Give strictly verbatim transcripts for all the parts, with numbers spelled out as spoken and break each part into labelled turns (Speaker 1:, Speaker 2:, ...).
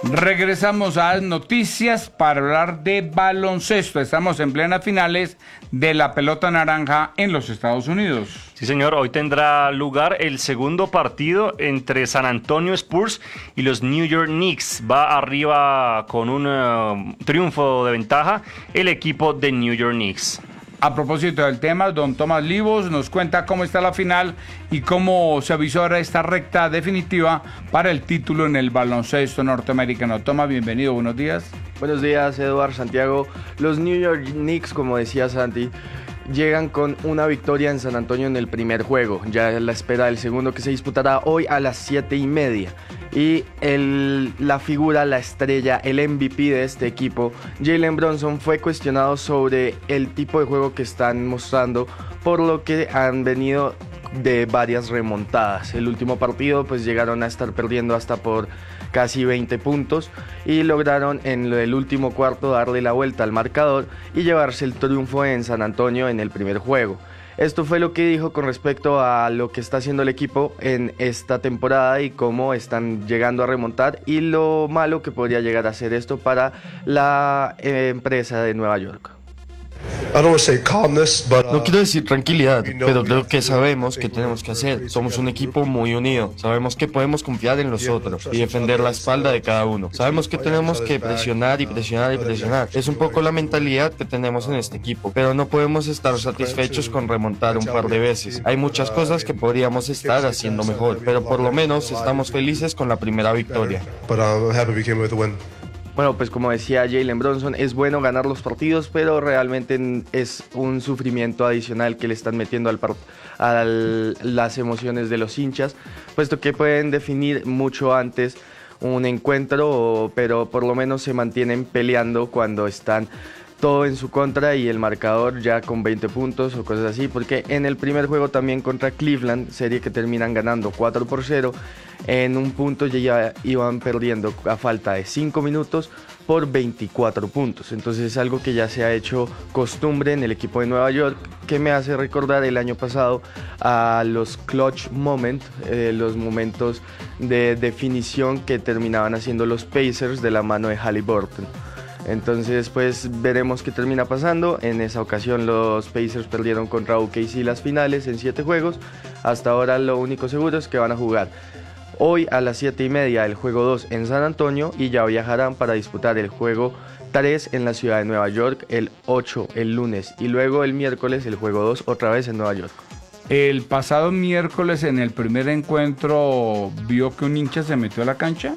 Speaker 1: Regresamos a las noticias para hablar de baloncesto. Estamos en plenas finales de la pelota naranja en los Estados Unidos.
Speaker 2: Sí, señor. Hoy tendrá lugar el segundo partido entre San Antonio Spurs y los New York Knicks. Va arriba con un uh, triunfo de ventaja el equipo de New York Knicks.
Speaker 1: A propósito del tema, don Tomás Livos nos cuenta cómo está la final y cómo se avisora esta recta definitiva para el título en el baloncesto norteamericano. Tomás, bienvenido, buenos días.
Speaker 3: Buenos días, Eduardo, Santiago. Los New York Knicks, como decía Santi, llegan con una victoria en San Antonio en el primer juego, ya en la espera del segundo que se disputará hoy a las siete y media. Y el, la figura, la estrella, el M V P de este equipo, Jalen Brunson, fue cuestionado sobre el tipo de juego que están mostrando, por lo que han venido de varias remontadas. El último partido pues llegaron a estar perdiendo hasta por casi veinte puntos y lograron en el último cuarto darle la vuelta al marcador y llevarse el triunfo en San Antonio en el primer juego. Esto fue lo que dijo con respecto a lo que está haciendo el equipo en esta temporada y cómo están llegando a remontar y lo malo que podría llegar a ser esto para la eh, empresa de Nueva York.
Speaker 4: No quiero decir tranquilidad, pero creo que sabemos qué tenemos que hacer. Somos un equipo muy unido. Sabemos que podemos confiar en los otros y defender la espalda de cada uno. Sabemos que tenemos que presionar y presionar y presionar. Es un poco la mentalidad que tenemos en este equipo, pero no podemos estar satisfechos con remontar un par de veces. Hay muchas cosas que podríamos estar haciendo mejor, pero por lo menos estamos felices con la primera victoria.
Speaker 3: Bueno, pues como decía Jalen Brunson, es bueno ganar los partidos, pero realmente es un sufrimiento adicional que le están metiendo al part- a las emociones de los hinchas, puesto que pueden definir mucho antes un encuentro, pero por lo menos se mantienen peleando cuando están todo en su contra y el marcador ya con veinte puntos o cosas así, porque en el primer juego también contra Cleveland, serie que terminan ganando cuatro por cero, en un punto ya iban perdiendo a falta de cinco minutos por veinticuatro puntos. Entonces es algo que ya se ha hecho costumbre en el equipo de Nueva York, que me hace recordar el año pasado a los clutch moments, eh, los momentos de definición que terminaban haciendo los Pacers de la mano de Haliburton. Entonces pues veremos qué termina pasando. En esa ocasión los Pacers perdieron contra O K C las finales en siete juegos. Hasta ahora lo único seguro es que van a jugar hoy a las siete y media el juego dos en San Antonio y ya viajarán para disputar el juego tres en la ciudad de Nueva York el ocho el lunes y luego el miércoles el juego dos otra vez en Nueva York.
Speaker 1: El pasado miércoles en el primer encuentro vio que un hincha se metió a la cancha.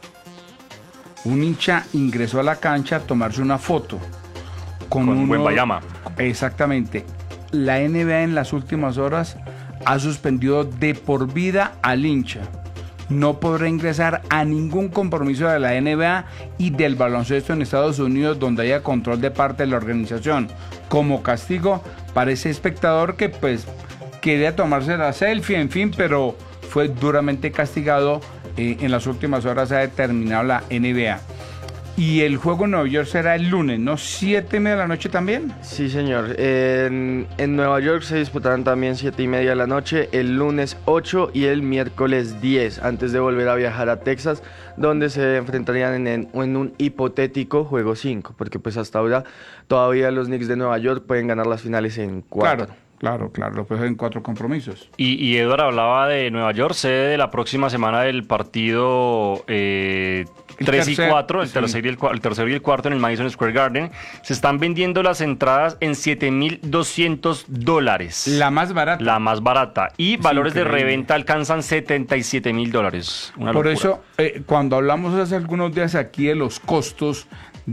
Speaker 1: Un hincha ingresó a la cancha a tomarse una foto con,
Speaker 2: con
Speaker 1: uno,
Speaker 2: Wembanyama.
Speaker 1: Exactamente. La N B A en las últimas horas ha suspendido de por vida al hincha. No podrá ingresar a ningún compromiso de la N B A y del baloncesto en Estados Unidos donde haya control de parte de la organización. Como castigo para ese espectador que pues quería tomarse la selfie, en fin, pero fue duramente castigado. Eh, en las últimas horas ha determinado la N B A. Y el juego en Nueva York será el lunes, ¿no? ¿Siete y media de la noche también?
Speaker 3: Sí, señor. En, en Nueva York se disputarán también siete y media de la noche, el lunes ocho y el miércoles diez, antes de volver a viajar a Texas, donde se enfrentarían en, en, en un hipotético juego cinco, porque pues hasta ahora todavía los Knicks de Nueva York pueden ganar las finales en cuatro.
Speaker 1: Claro. Claro, claro, lo pueden en cuatro compromisos.
Speaker 2: Y, y Edward hablaba de Nueva York, sede de la próxima semana del partido eh, tres y cuatro, el, sí. tercer y el, el tercero y el cuarto en el Madison Square Garden. Se están vendiendo las entradas en siete mil doscientos dólares.
Speaker 1: La más barata.
Speaker 2: La más barata. Y
Speaker 1: es
Speaker 2: valores
Speaker 1: increíble.
Speaker 2: De reventa alcanzan setenta y siete mil dólares. Una
Speaker 1: Por
Speaker 2: locura.
Speaker 1: eso, eh, cuando hablamos hace algunos días aquí de los costos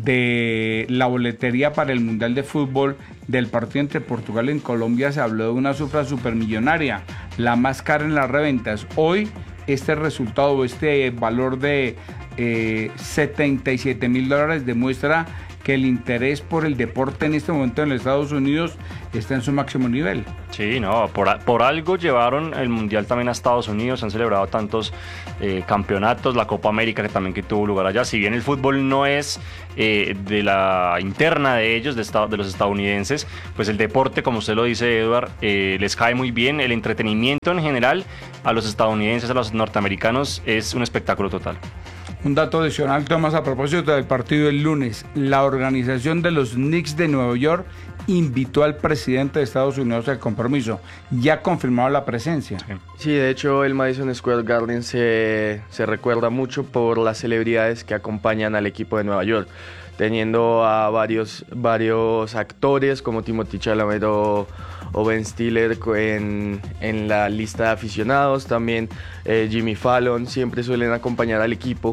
Speaker 1: de la boletería para el Mundial de Fútbol del partido entre Portugal y Colombia, se habló de una cifra supermillonaria, la más cara en las reventas. Hoy este resultado, este valor de eh, setenta y siete mil dólares demuestra que el interés por el deporte en este momento en los Estados Unidos está en su máximo nivel.
Speaker 2: Sí, no, por, por algo llevaron el Mundial también a Estados Unidos, han celebrado tantos eh, campeonatos, la Copa América que también que tuvo lugar allá. Si bien el fútbol no es eh, de la interna de ellos, de, esta, de los estadounidenses, pues el deporte, como usted lo dice, Edward, eh, les cae muy bien. El entretenimiento en general a los estadounidenses, a los norteamericanos, es un espectáculo total.
Speaker 1: Un dato adicional, Tomás, a propósito del partido del lunes. La organización de los Knicks de Nueva York invitó al presidente de Estados Unidos al compromiso. Ya ha confirmado la presencia.
Speaker 3: Sí, de hecho el Madison Square Garden se, se recuerda mucho por las celebridades que acompañan al equipo de Nueva York, teniendo a varios, varios actores como Timothée Chalamet o, o Ben Stiller en, en la lista de aficionados, también eh, Jimmy Fallon, siempre suelen acompañar al equipo,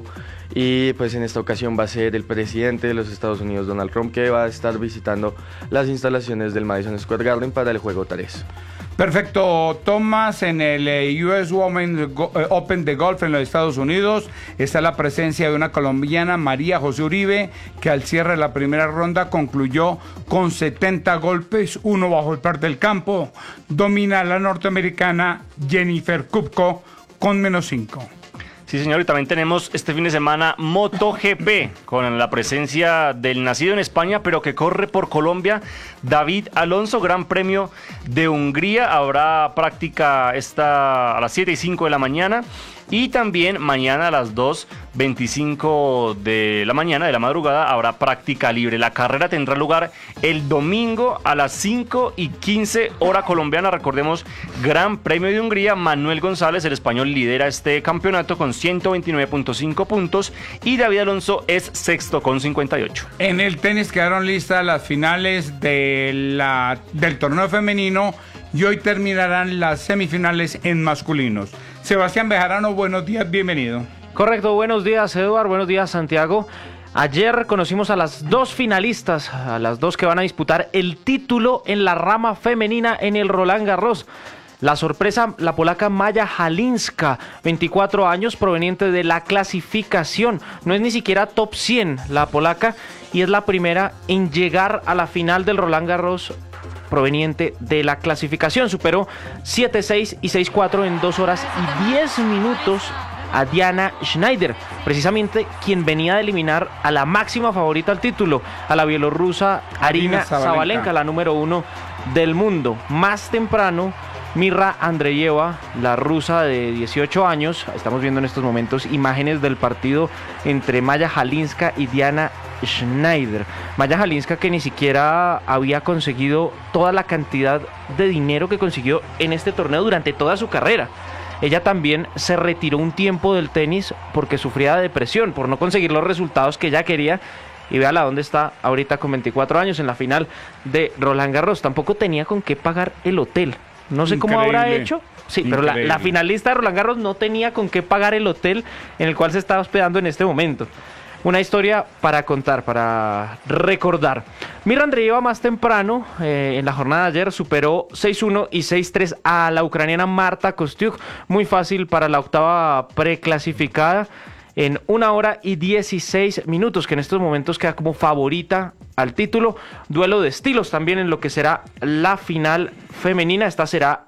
Speaker 3: y pues en esta ocasión va a ser el presidente de los Estados Unidos, Donald Trump, que va a estar visitando las instalaciones del Madison Square Garden para el juego tres.
Speaker 1: Perfecto, Tomás, en el eh, U S Women Go- eh, Open de golf en los Estados Unidos está la presencia de una colombiana, María José Uribe, que al cierre de la primera ronda concluyó con setenta golpes, uno bajo el par del campo. Domina a la norteamericana Jennifer Kupko con menos cinco.
Speaker 2: Sí, señor, y también tenemos este fin de semana MotoGP, con la presencia del nacido en España, pero que corre por Colombia, David Alonso, Gran Premio de Hungría. Habrá práctica esta a las siete y cinco de la mañana. Y también mañana a las dos y veinticinco de la mañana, de la madrugada, habrá práctica libre. La carrera tendrá lugar el domingo a las cinco y quince hora colombiana. Recordemos, Gran Premio de Hungría. Manuel González, el español, lidera este campeonato con ciento veintinueve punto cinco puntos y David Alonso es sexto con cincuenta y ocho.
Speaker 1: En el tenis quedaron listas las finales de la, del torneo femenino y hoy terminarán las semifinales en masculinos. Sebastián Bejarano, buenos días, bienvenido.
Speaker 5: Correcto, buenos días, Eduardo, buenos días, Santiago. Ayer conocimos a las dos finalistas, a las dos que van a disputar el título en la rama femenina en el Roland Garros. La sorpresa, la polaca Maja Halinska, veinticuatro años, proveniente de la clasificación. No es ni siquiera top cien la polaca y es la primera en llegar a la final del Roland Garros proveniente de la clasificación. Superó siete seis y seis cuatro en dos horas y diez minutos a Diana Schneider, precisamente quien venía de eliminar a la máxima favorita al título, a la bielorrusa Arina Sabalenka, la número uno del mundo. Más temprano, Mirra Andreeva, la rusa de dieciocho años, estamos viendo en estos momentos imágenes del partido entre Maja Halinska y Diana Schneider. Maja Halinska, que ni siquiera había conseguido toda la cantidad de dinero que consiguió en este torneo durante toda su carrera. Ella también se retiró un tiempo del tenis porque sufría de depresión, por no conseguir los resultados que ella quería. Y véala dónde está ahorita con veinticuatro años en la final de Roland Garros. Tampoco tenía con qué pagar el hotel. No sé Increíble. Cómo habrá hecho. Sí, Increíble. Pero la, la finalista de Roland Garros no tenía con qué pagar el hotel en el cual se estaba hospedando en este momento. Una historia para contar, para recordar. Mirra Andreeva más temprano, eh, en la jornada de ayer, superó seis uno y seis tres a la ucraniana Marta Kostyuk. Muy fácil para la octava preclasificada, en una hora y dieciséis minutos, que en estos momentos queda como favorita al título. Duelo de estilos también en lo que será la final femenina. Esta será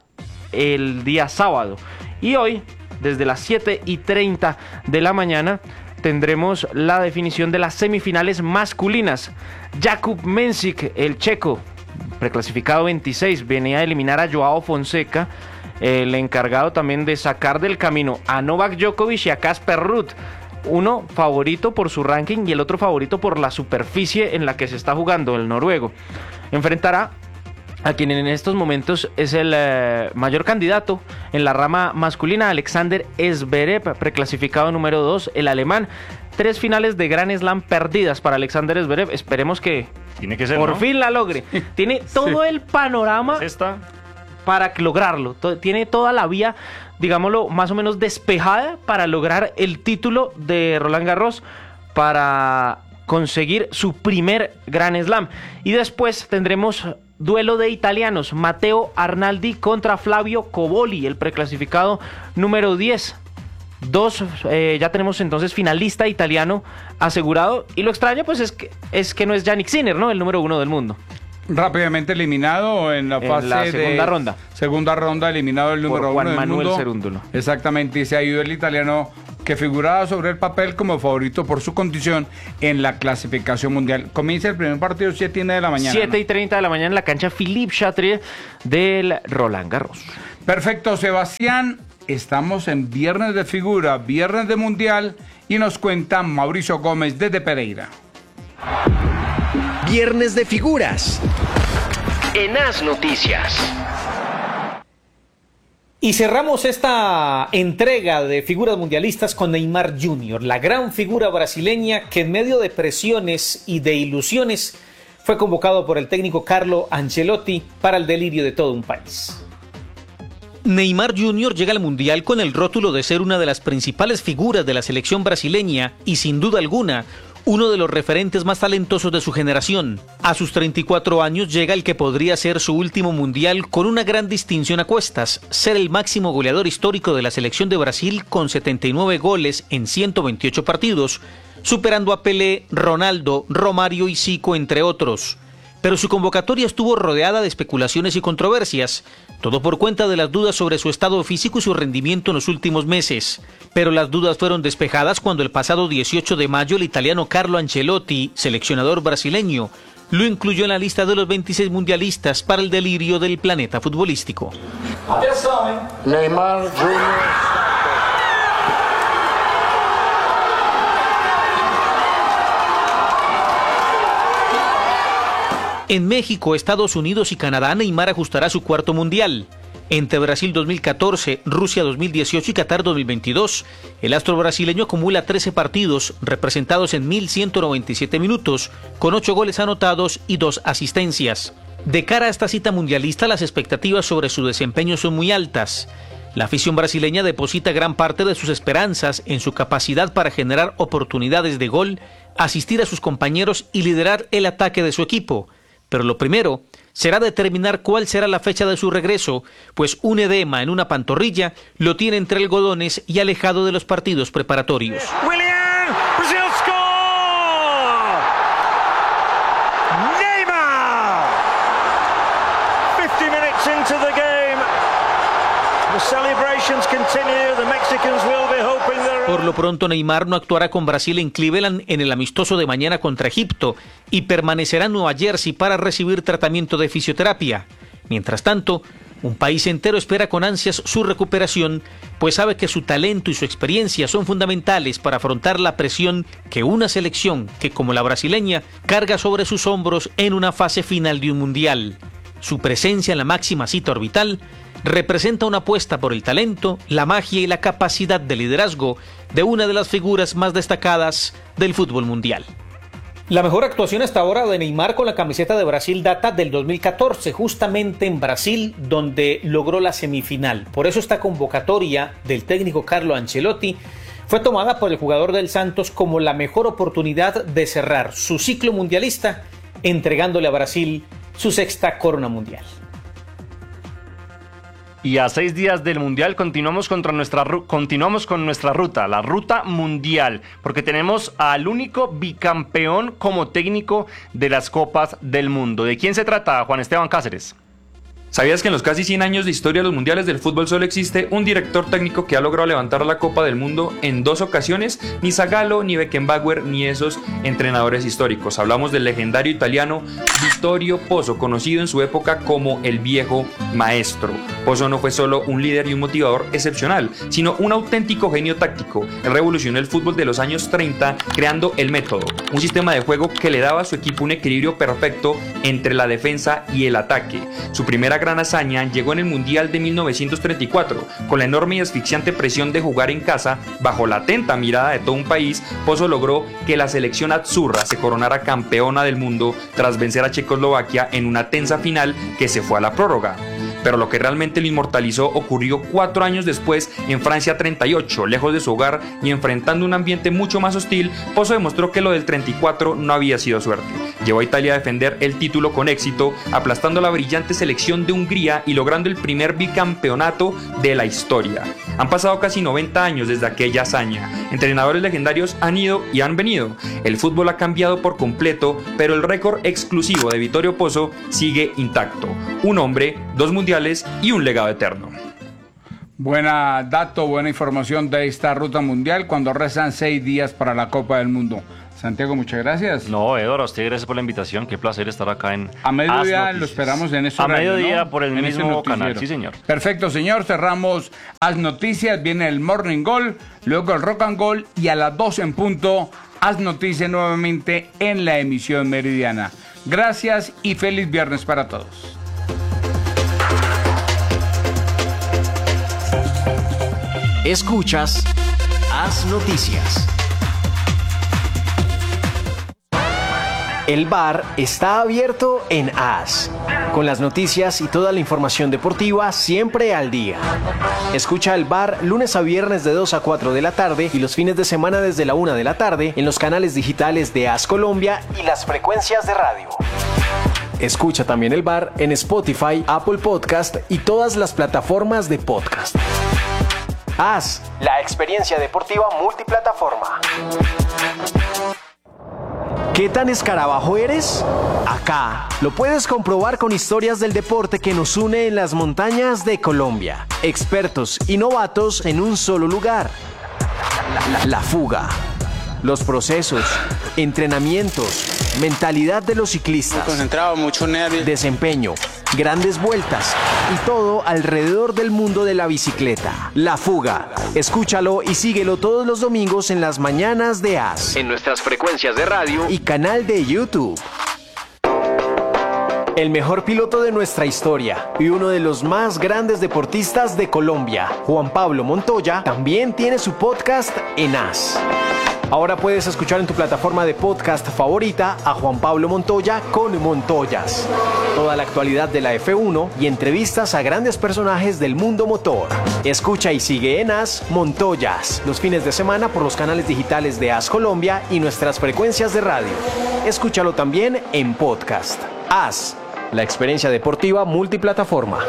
Speaker 5: el día sábado. Y hoy, desde las siete y treinta de la mañana, tendremos la definición de las semifinales masculinas. Jakub Mensik, el checo, preclasificado veintiséis, venía a eliminar a Joao Fonseca, el encargado también de sacar del camino a Novak Djokovic y a Casper Ruud. Uno favorito por su ranking y el otro favorito por la superficie en la que se está jugando, el noruego. Enfrentará a quien en estos momentos es el eh, mayor candidato en la rama masculina, Alexander Zverev, preclasificado número dos, el alemán. Tres finales de Grand Slam perdidas para Alexander Zverev. Esperemos que,
Speaker 2: Tiene que ser,
Speaker 5: por
Speaker 2: ¿no?
Speaker 5: fin la logre. Tiene todo sí. el panorama
Speaker 2: ¿Es esta?
Speaker 5: para lograrlo. Tiene toda la vía, digámoslo, más o menos despejada para lograr el título de Roland Garros, para conseguir su primer Grand Slam. Y después tendremos duelo de italianos, Matteo Arnaldi contra Flavio Cobolli, el preclasificado número diez. Dos, eh, ya tenemos entonces finalista italiano asegurado. Y lo extraño pues es que, es que no es Jannik Sinner, ¿no? El número uno del mundo.
Speaker 1: Rápidamente eliminado en la
Speaker 5: en
Speaker 1: fase
Speaker 5: la segunda
Speaker 1: de
Speaker 5: ronda.
Speaker 1: Segunda ronda, eliminado el número
Speaker 5: Por Juan
Speaker 1: uno del
Speaker 5: Manuel
Speaker 1: mundo.
Speaker 5: Cerúndolo.
Speaker 1: Exactamente, y se ha ido el italiano que figuraba sobre el papel como favorito por su condición en la clasificación mundial. Comienza el primer partido siete y media de la mañana.
Speaker 5: siete y treinta de la mañana en la cancha Philippe Chatrier del Roland Garros.
Speaker 1: Perfecto, Sebastián. estamos en Viernes de Figura, Viernes de Mundial, y nos cuenta Mauricio Gómez desde Pereira.
Speaker 6: Viernes de Figuras en As Noticias.
Speaker 7: Y cerramos esta entrega de figuras mundialistas con Neymar junior, la gran figura brasileña que en medio de presiones y de ilusiones fue convocado por el técnico Carlo Ancelotti para el delirio de todo un país.
Speaker 8: Neymar junior llega al Mundial con el rótulo de ser una de las principales figuras de la selección brasileña y sin duda alguna uno de los referentes más talentosos de su generación. A sus treinta y cuatro años llega el que podría ser su último mundial con una gran distinción a cuestas, ser el máximo goleador histórico de la selección de Brasil con setenta y nueve goles en ciento veintiocho partidos, superando a Pelé, Ronaldo, Romario y Zico, entre otros. Pero su convocatoria estuvo rodeada de especulaciones y controversias, todo por cuenta de las dudas sobre su estado físico y su rendimiento en los últimos meses. Pero las dudas fueron despejadas cuando el pasado dieciocho de mayo el italiano Carlo Ancelotti, seleccionador brasileño, lo incluyó en la lista de los veintiséis mundialistas para el delirio del planeta futbolístico.
Speaker 9: Neymar junior
Speaker 8: En México, Estados Unidos y Canadá, Neymar ajustará su cuarto mundial. Entre Brasil dos mil catorce, Rusia dos mil dieciocho y Qatar dos mil veintidós, el astro brasileño acumula trece partidos, representados en mil ciento noventa y siete minutos, con ocho goles anotados y dos asistencias. De cara a esta cita mundialista, las expectativas sobre su desempeño son muy altas. La afición brasileña deposita gran parte de sus esperanzas en su capacidad para generar oportunidades de gol, asistir a sus compañeros y liderar el ataque de su equipo. Pero lo primero será determinar cuál será la fecha de su regreso, pues un edema en una pantorrilla lo tiene entre algodones y alejado de los partidos preparatorios.
Speaker 10: Willian, Brazil score! Neymar! fifty minutes into the game. The celebrations continue. The Mexicans will be hoping they're...
Speaker 8: Por lo pronto, Neymar no actuará con Brasil en Cleveland en el amistoso de mañana contra Egipto y permanecerá en Nueva Jersey para recibir tratamiento de fisioterapia. Mientras tanto, un país entero espera con ansias su recuperación, pues sabe que su talento y su experiencia son fundamentales para afrontar la presión que una selección que, como la brasileña, carga sobre sus hombros en una fase final de un mundial. Su presencia en la máxima cita orbital representa una apuesta por el talento, la magia y la capacidad de liderazgo de una de las figuras más destacadas del fútbol mundial.
Speaker 7: La mejor actuación hasta ahora de Neymar con la camiseta de Brasil data del dos mil catorce, justamente en Brasil, donde logró la semifinal. Por eso esta convocatoria del técnico Carlo Ancelotti fue tomada por el jugador del Santos como la mejor oportunidad de cerrar su ciclo mundialista, entregándole a Brasil su sexta corona mundial.
Speaker 2: Y a seis días del Mundial continuamos, contra nuestra, continuamos con nuestra ruta, la ruta mundial, porque tenemos al único bicampeón como técnico de las Copas del Mundo. ¿De quién se trata, Juan Esteban Cáceres?
Speaker 11: ¿Sabías que en los casi cien años de historia de los mundiales del fútbol solo existe un director técnico que ha logrado levantar la Copa del Mundo en dos ocasiones? Ni Zagallo, ni Beckenbauer, ni esos entrenadores históricos. Hablamos del legendario italiano Vittorio Pozzo, conocido en su época como el viejo maestro. Pozzo no fue solo un líder y un motivador excepcional, sino un auténtico genio táctico. Él revolucionó el fútbol de los años treinta creando el método, un sistema de juego que le daba a su equipo un equilibrio perfecto entre la defensa y el ataque. Su primera gran hazaña llegó en el Mundial de mil novecientos treinta y cuatro, con la enorme y asfixiante presión de jugar en casa, bajo la atenta mirada de todo un país. Pozzo logró que la selección azzurra se coronara campeona del mundo tras vencer a Checoslovaquia en una tensa final que se fue a la prórroga. Pero lo que realmente lo inmortalizó ocurrió cuatro años después en Francia treinta y ocho, lejos de su hogar y enfrentando un ambiente mucho más hostil. Pozzo demostró que lo del treinta y cuatro no había sido suerte. Llevó a Italia a defender el título con éxito, aplastando a la brillante selección de Hungría y logrando el primer bicampeonato de la historia. Han pasado casi noventa años desde aquella hazaña. Entrenadores legendarios han ido y han venido. El fútbol ha cambiado por completo, pero el récord exclusivo de Vittorio Pozzo sigue intacto. Un hombre, dos mundiales y un legado eterno.
Speaker 1: Buena dato, buena información de esta ruta mundial cuando restan seis días para la Copa del Mundo. Santiago, muchas gracias.
Speaker 2: No, Eduardo, a usted gracias por la invitación. Qué placer estar acá en
Speaker 1: A mediodía
Speaker 2: Haz
Speaker 1: lo
Speaker 2: Noticias.
Speaker 1: esperamos en este
Speaker 2: A
Speaker 1: horario,
Speaker 2: mediodía
Speaker 1: ¿no?
Speaker 2: por el
Speaker 1: En este
Speaker 2: mismo
Speaker 1: noticiero.
Speaker 2: canal, sí señor.
Speaker 1: Perfecto, señor. Cerramos Haz Noticias, viene el Morning Goal, luego el Rock and Goal y a las doce en punto Haz Noticias nuevamente en la emisión meridiana. Gracias y feliz viernes para todos.
Speaker 6: Escuchas Haz Noticias. El bar está abierto en Haz, con las noticias y toda la información deportiva siempre al día. Escucha el bar lunes a viernes de dos a cuatro de la tarde y los fines de semana desde la una de la tarde en los canales digitales de Haz Colombia y las frecuencias de radio. Escucha también el bar en Spotify, Apple Podcast y todas las plataformas de podcast. Haz, la experiencia deportiva multiplataforma. ¿Qué tan escarabajo eres? Acá lo puedes comprobar con historias del deporte que nos une en las montañas de Colombia. Expertos y novatos en un solo lugar. La, la, la fuga. Los procesos, entrenamientos, mentalidad de los ciclistas. Muy concentrado, mucho nervio. Desempeño, grandes vueltas y todo alrededor del mundo de la bicicleta. La Fuga. Escúchalo y síguelo todos los domingos en las mañanas de Haz. En nuestras frecuencias de radio y canal de YouTube. El mejor piloto de nuestra historia y uno de los más grandes deportistas de Colombia, Juan Pablo Montoya, también tiene su podcast en Haz. Ahora puedes escuchar en tu plataforma de podcast favorita a Juan Pablo Montoya con Montoyas. Toda la actualidad de la F uno y entrevistas a grandes personajes del mundo motor. Escucha y sigue en Haz Montoyas los fines de semana por los canales digitales de Haz Colombia y nuestras frecuencias de radio. Escúchalo también en podcast. Haz, la experiencia deportiva multiplataforma.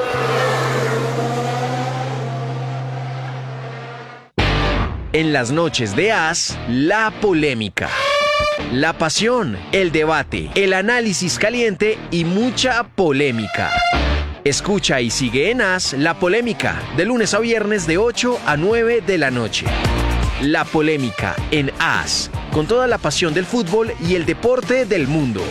Speaker 6: En las noches de Haz, la polémica, la pasión, el debate, el análisis caliente y mucha polémica. Escucha y sigue en Haz la polémica, de lunes a viernes de ocho a nueve de la noche. La polémica en Haz, con toda la pasión del fútbol y el deporte del mundo.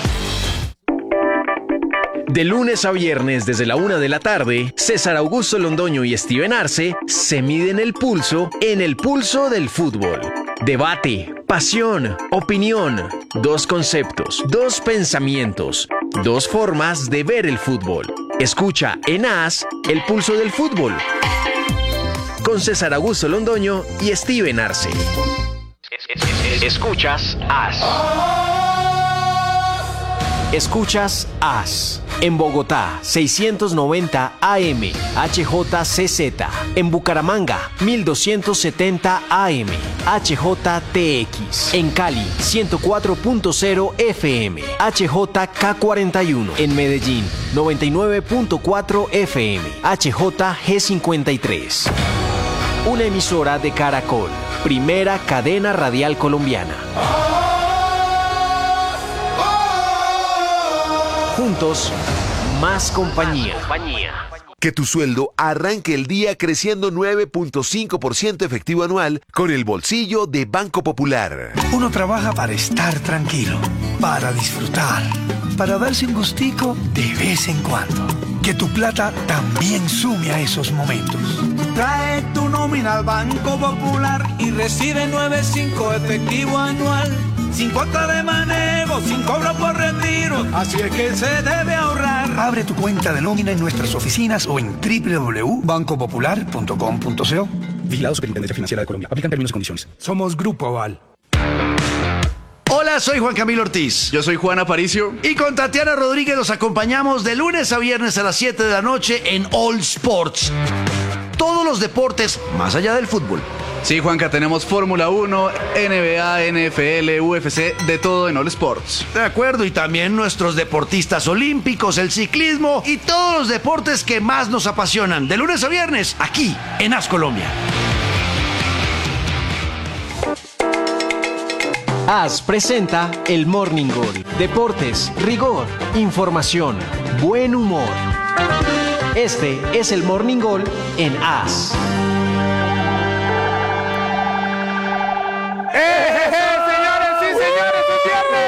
Speaker 6: De lunes a viernes desde la una de la tarde, César Augusto Londoño y Steven Arce se miden el pulso en el pulso del fútbol. Debate, pasión, opinión, dos conceptos, dos pensamientos, dos formas de ver el fútbol. Escucha en Haz el pulso del fútbol con César Augusto Londoño y Steven Arce. Escuchas Haz. Escuchas Haz. En Bogotá, seiscientos noventa A M, H J C Z. En Bucaramanga, mil doscientos setenta A M, H J T X. En Cali, ciento cuatro punto cero F M, H J K cuarenta y uno. En Medellín, noventa y nueve punto cuatro F M, H J G cincuenta y tres. Una emisora de Caracol, primera cadena radial colombiana. Juntos, más compañía.
Speaker 9: Que tu sueldo arranque el día creciendo nueve punto cinco por ciento efectivo anual con el bolsillo de Banco Popular.
Speaker 12: Uno trabaja para estar tranquilo, para disfrutar, para darse un gustico de vez en cuando. Que tu plata también sume a esos momentos.
Speaker 13: Trae tu nómina al Banco Popular y recibe nueve punto cinco efectivo anual. Sin cuota de manejo, sin cobro por retiro. Así es que se debe ahorrar.
Speaker 12: Abre tu cuenta de nómina en nuestras oficinas o en doble u doble u doble u punto banco popular punto com punto co.
Speaker 14: Vigilado Superintendencia Financiera de Colombia. Aplican términos y condiciones.
Speaker 12: Somos Grupo Aval.
Speaker 15: Hola, soy Juan Camilo Ortiz.
Speaker 16: Yo soy Juan Aparicio.
Speaker 15: Y con Tatiana Rodríguez los acompañamos de lunes a viernes a las siete de la noche en All Sports. Todos los deportes más allá del fútbol.
Speaker 16: Sí, Juanca, tenemos Fórmula uno, N B A, N F L, U F C, de todo en All Sports.
Speaker 15: De acuerdo, y también nuestros deportistas olímpicos, el ciclismo y todos los deportes que más nos apasionan. De lunes a viernes, aquí en Haz Colombia.
Speaker 6: Haz presenta el Morning Goal. Deportes, rigor, información, buen humor. Este es el Morning Goal en Haz.
Speaker 1: ¡Eh, señores, sí, señores!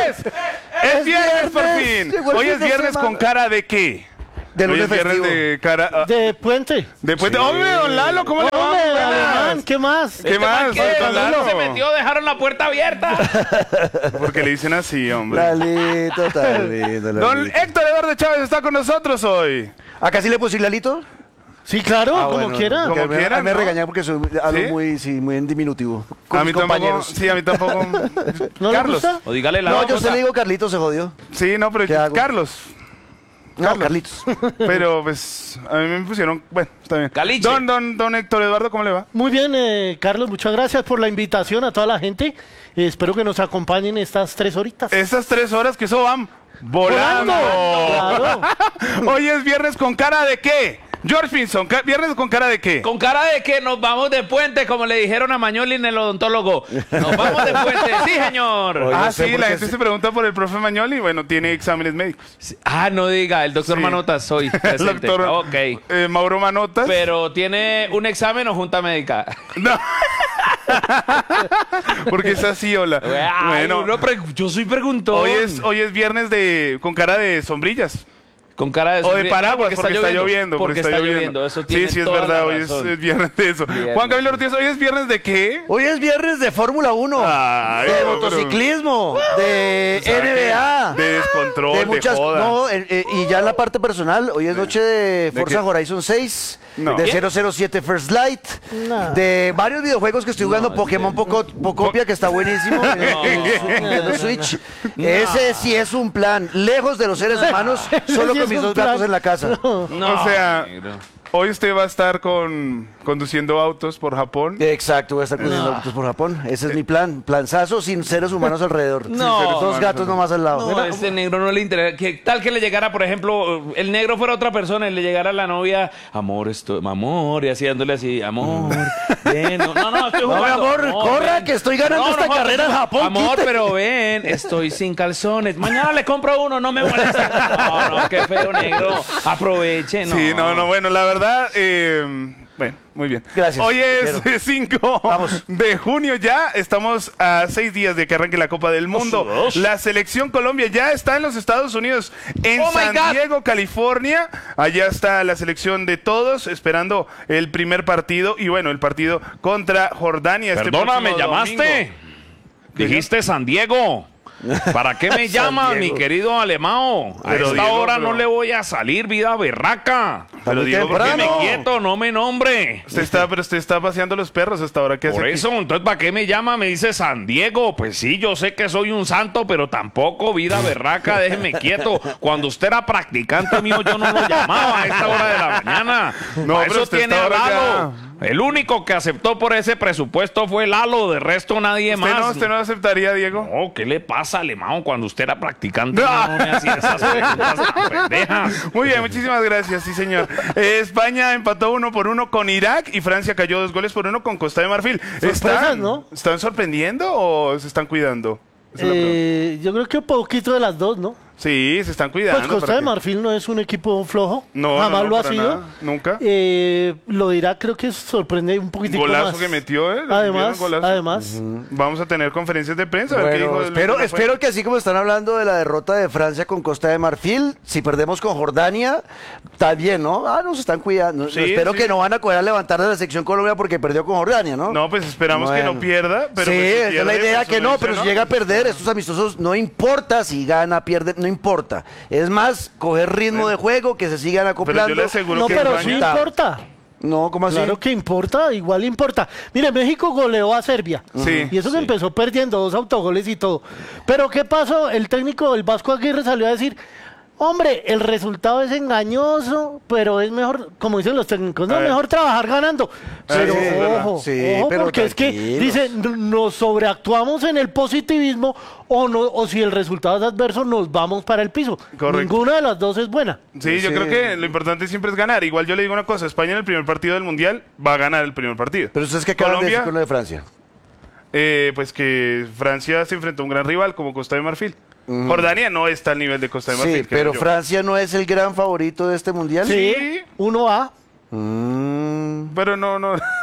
Speaker 17: viernes! ¡Es viernes por fin! Hoy es viernes con cara de qué?
Speaker 18: De
Speaker 17: Hoy
Speaker 18: lunes
Speaker 17: es viernes
Speaker 18: festivo.
Speaker 17: de cara... ah,
Speaker 19: De puente.
Speaker 17: de puente.
Speaker 19: Sí.
Speaker 17: ¡Hombre, don Lalo! ¿Cómo le va?
Speaker 19: Hombre,
Speaker 17: Buenas.
Speaker 19: alemán, ¿qué más?
Speaker 17: ¿Qué más,
Speaker 2: ¿Qué?
Speaker 17: don Lalo?
Speaker 2: Se metió, dejaron la puerta abierta.
Speaker 17: Porque le dicen así, hombre.
Speaker 18: Lalito, Lalito,
Speaker 17: Don
Speaker 18: Lalito.
Speaker 17: Héctor Eduardo Chávez está con nosotros hoy.
Speaker 18: ¿Acá sí le puedo decir Lalito?
Speaker 19: Sí, claro,
Speaker 18: Ah,
Speaker 19: como
Speaker 18: bueno,
Speaker 19: quiera.
Speaker 17: Como
Speaker 18: que me,
Speaker 17: quiera,
Speaker 18: me
Speaker 17: ¿no?
Speaker 18: regañan porque soy, hablo
Speaker 17: ¿Sí?
Speaker 18: muy, sí, muy en diminutivo. Con
Speaker 17: A mí
Speaker 18: mis
Speaker 17: tampoco.
Speaker 18: compañeros.
Speaker 17: Sí, a mí tampoco.
Speaker 19: ¿No le
Speaker 17: Carlos.
Speaker 19: gusta?
Speaker 2: O dígale la
Speaker 18: No, yo
Speaker 2: cosa.
Speaker 18: se le digo Carlitos, se jodió.
Speaker 17: Sí, no,
Speaker 18: ¿Qué
Speaker 17: pero
Speaker 18: hago?
Speaker 17: Carlos.
Speaker 18: No, Carlitos.
Speaker 17: Pero pues a mí me pusieron. Bueno, está bien.
Speaker 2: Caliche.
Speaker 17: Don, don, don Héctor Eduardo, ¿cómo le va?
Speaker 19: Muy bien, eh, Carlos, muchas gracias por la invitación a toda la gente. Eh, espero que nos acompañen estas tres horitas.
Speaker 17: Estas tres horas que eso van volando.
Speaker 19: Volando. Claro.
Speaker 17: Hoy es viernes con cara de qué. George Pinson, ca- viernes con cara de qué.
Speaker 2: Con cara de que nos vamos de puente, como le dijeron a Mañoli en el odontólogo. Nos vamos de puente, sí, señor.
Speaker 18: Oye,
Speaker 17: Ah,
Speaker 18: no sé
Speaker 17: sí,
Speaker 18: por
Speaker 17: la
Speaker 18: qué
Speaker 17: gente
Speaker 18: se-
Speaker 17: se pregunta por el profe Mañoli. Bueno, tiene exámenes médicos.
Speaker 2: Ah, no diga, el doctor
Speaker 17: Sí.
Speaker 2: Manotas soy
Speaker 17: El
Speaker 2: presente.
Speaker 17: doctor
Speaker 2: Ok.
Speaker 17: eh, Mauro Manotas.
Speaker 2: Pero tiene un examen o junta médica.
Speaker 17: No. Porque es así, hola.
Speaker 2: Ay,
Speaker 17: Bueno,
Speaker 2: uno pre- yo soy preguntón.
Speaker 17: hoy es, hoy es viernes de con cara de sombrillas.
Speaker 2: Con cara de
Speaker 17: O de
Speaker 2: sonrisa.
Speaker 17: paraguas,
Speaker 2: No,
Speaker 17: porque, está lloviendo.
Speaker 2: Porque, está lloviendo. Eso tiene
Speaker 17: sí, sí, es
Speaker 2: toda
Speaker 17: verdad.
Speaker 2: la
Speaker 17: Hoy es,
Speaker 2: razón.
Speaker 17: es viernes de eso.
Speaker 2: Viernes.
Speaker 17: Juan Camilo Ortiz, ¿hoy es viernes de qué?
Speaker 18: Hoy es viernes de Fórmula uno,
Speaker 17: Ay,
Speaker 18: de
Speaker 17: pero-
Speaker 18: motociclismo, de
Speaker 17: ¿Sabe
Speaker 18: N B A,
Speaker 17: qué? De descontrol, de,
Speaker 18: muchas
Speaker 17: joda.
Speaker 18: no, eh, eh, y ya en la parte personal, hoy es noche de
Speaker 17: ¿De
Speaker 18: Forza
Speaker 17: qué?
Speaker 18: Horizon seis,
Speaker 17: No.
Speaker 18: de
Speaker 17: ¿Qué?
Speaker 18: cero cero siete First Light,
Speaker 19: No.
Speaker 18: de varios videojuegos que estoy jugando, Pokémon Poco, Pocopia, que está buenísimo, en- en su- Nintendo Switch. Ese sí es un plan, lejos de los seres humanos, solo
Speaker 19: Sí
Speaker 18: con
Speaker 19: es
Speaker 18: mis
Speaker 19: un
Speaker 18: dos
Speaker 19: plan.
Speaker 18: gatos en la casa.
Speaker 2: No,
Speaker 17: O sea,
Speaker 2: negro.
Speaker 17: hoy usted va a estar con conduciendo autos por Japón.
Speaker 18: Exacto, voy a estar conduciendo autos por Japón. Ese es mi plan. Planzazo sin seres humanos alrededor.
Speaker 2: No.
Speaker 18: Sin seres- dos gatos nomás al lado.
Speaker 2: No, a este negro no le interesa. ¿Qué tal que le llegara, por ejemplo, el negro fuera otra persona y le llegara la novia, amor, estoy, amor, y así dándole así, amor, ven, no, no, no, estoy
Speaker 18: No, mi
Speaker 2: jugando.
Speaker 18: amor, corra,
Speaker 2: ven.
Speaker 18: que estoy ganando esta
Speaker 2: joder,
Speaker 18: carrera en Japón,
Speaker 2: Amor,
Speaker 18: quite.
Speaker 2: pero ven, estoy sin calzones. Mañana le compro uno, no me molesta. No, no, qué feo, negro. Aproveche, no.
Speaker 17: Sí, no, no, bueno, la verdad, eh, bueno, muy bien.
Speaker 18: Gracias,
Speaker 17: Hoy es
Speaker 18: quiero.
Speaker 17: cinco
Speaker 18: Vamos.
Speaker 17: de junio ya, estamos a seis días de que arranque la Copa del Mundo.
Speaker 2: Dos.
Speaker 17: La selección Colombia ya está en los Estados Unidos, en
Speaker 2: Oh my
Speaker 17: San
Speaker 2: God.
Speaker 17: Diego, California. Allá está la selección de todos, esperando el primer partido y bueno, el partido contra Jordania. este
Speaker 2: Perdona, ¿me
Speaker 17: próximo
Speaker 2: llamaste?
Speaker 17: domingo.
Speaker 2: Dijiste San Diego. ¿Para qué me llamas, mi
Speaker 18: Diego.
Speaker 2: querido Alemao? A
Speaker 17: Pero,
Speaker 2: esta
Speaker 17: Diego,
Speaker 2: hora
Speaker 17: pero-
Speaker 2: no le voy a salir, vida berraca.
Speaker 17: Pero
Speaker 18: muy
Speaker 17: Diego, ¿por qué
Speaker 18: temprano.
Speaker 17: no?
Speaker 2: Me quieto, no me nombre.
Speaker 17: Usted está, pero usted está paseando los perros hasta ahora. ¿Qué hace
Speaker 2: Por
Speaker 17: aquí?
Speaker 2: eso, entonces, ¿para qué me llama? Me dice San Diego. Pues sí, yo sé que soy un santo, pero tampoco, vida berraca, déjeme quieto. Cuando usted era practicante mío, yo no lo llamaba a esta hora de la mañana.
Speaker 17: No,
Speaker 2: Para
Speaker 17: pero
Speaker 2: eso
Speaker 17: usted
Speaker 2: tiene
Speaker 17: está
Speaker 2: a
Speaker 17: ahora
Speaker 2: Lalo. El único que aceptó por ese presupuesto fue Lalo, de resto nadie
Speaker 17: ¿Usted
Speaker 2: más.
Speaker 17: no, usted no aceptaría, Diego?
Speaker 2: No, ¿qué le pasa, Alemão? Cuando usted era practicante, no, no me hacía esas preguntas tan pendejas.
Speaker 17: Muy bien, muchísimas gracias, sí señor. Eh, España empató uno por uno con Irak y Francia cayó dos goles por uno con Costa de Marfil.
Speaker 19: Sorpresas,
Speaker 17: ¿Están,
Speaker 19: ¿no?
Speaker 17: ¿Están sorprendiendo o se están cuidando? Esa es la pregunta.
Speaker 19: Eh, yo creo que un poquito de las dos, ¿no?
Speaker 17: Sí, se están cuidando.
Speaker 19: Pues Costa
Speaker 17: ¿para
Speaker 19: de
Speaker 17: qué?
Speaker 19: Marfil no es un equipo flojo.
Speaker 17: No,
Speaker 19: Jamás
Speaker 17: no, no,
Speaker 19: lo ha
Speaker 17: para
Speaker 19: sido.
Speaker 17: nada, nunca.
Speaker 19: Eh, lo dirá, creo que sorprende un poquitico
Speaker 17: Golazo
Speaker 19: más.
Speaker 17: que metió, ¿eh?
Speaker 19: Además,
Speaker 17: ¿Vieron golazo?
Speaker 19: además.
Speaker 17: Vamos a tener conferencias de prensa. a ver qué
Speaker 18: Bueno,
Speaker 17: dijo el-
Speaker 18: espero,
Speaker 17: cómo fue.
Speaker 18: espero que así como están hablando de la derrota de Francia con Costa de Marfil, si perdemos con Jordania, está bien, ¿no? Ah, nos están cuidando.
Speaker 17: Sí,
Speaker 18: espero
Speaker 17: sí.
Speaker 18: que no van a coger a levantar de la sección Colombia porque perdió con Jordania, ¿no?
Speaker 17: No, pues esperamos que
Speaker 18: Bueno.
Speaker 17: no pierda. Pero
Speaker 18: sí,
Speaker 17: pues, si
Speaker 18: esa es la
Speaker 17: pierde,
Speaker 18: idea,
Speaker 17: pues,
Speaker 18: que
Speaker 17: uno
Speaker 18: no,
Speaker 17: dice,
Speaker 18: pero si llega a perder, estos amistosos no importa si gana, pierde, no importa. Es más, coger ritmo de juego, que se sigan acoplando.
Speaker 17: le aseguro
Speaker 19: No,
Speaker 17: que
Speaker 19: pero
Speaker 17: España-
Speaker 19: sí importa.
Speaker 18: No, ¿cómo así?
Speaker 19: Claro que importa, igual importa. Mire, México goleó a Serbia.
Speaker 17: Sí,
Speaker 19: Y eso que
Speaker 17: sí.
Speaker 19: empezó perdiendo dos autogoles y todo. Pero ¿qué pasó? El técnico, el Vasco Aguirre, salió a decir, hombre, el resultado es engañoso, pero es mejor, como dicen los técnicos, no,
Speaker 17: A ver.
Speaker 19: mejor trabajar ganando. Pero
Speaker 18: sí, es verdad.
Speaker 19: ojo,
Speaker 18: Sí,
Speaker 19: ojo,
Speaker 18: pero
Speaker 19: porque es que,
Speaker 18: tranquilos.
Speaker 19: dice, n- nos sobreactuamos en el positivismo o no, o si el resultado es adverso, nos vamos para el piso.
Speaker 17: Correcto.
Speaker 19: Ninguna de las dos es buena.
Speaker 17: Sí, yo
Speaker 18: Sí.
Speaker 17: creo que lo importante siempre es ganar. Igual yo le digo una cosa, España en el primer partido del Mundial va a ganar el primer partido.
Speaker 18: Pero ustedes que acaban de
Speaker 17: Colombia,
Speaker 18: decir con lo de Francia.
Speaker 17: eh, pues que Francia se enfrentó a un gran rival como Costa de Marfil. Jordania no está al nivel de Costa de Marfil.
Speaker 18: Sí,
Speaker 17: creo
Speaker 18: pero
Speaker 17: yo.
Speaker 18: Francia no es el gran favorito de este mundial.
Speaker 19: Sí, uno A.
Speaker 18: Mm.
Speaker 17: Pero no, no,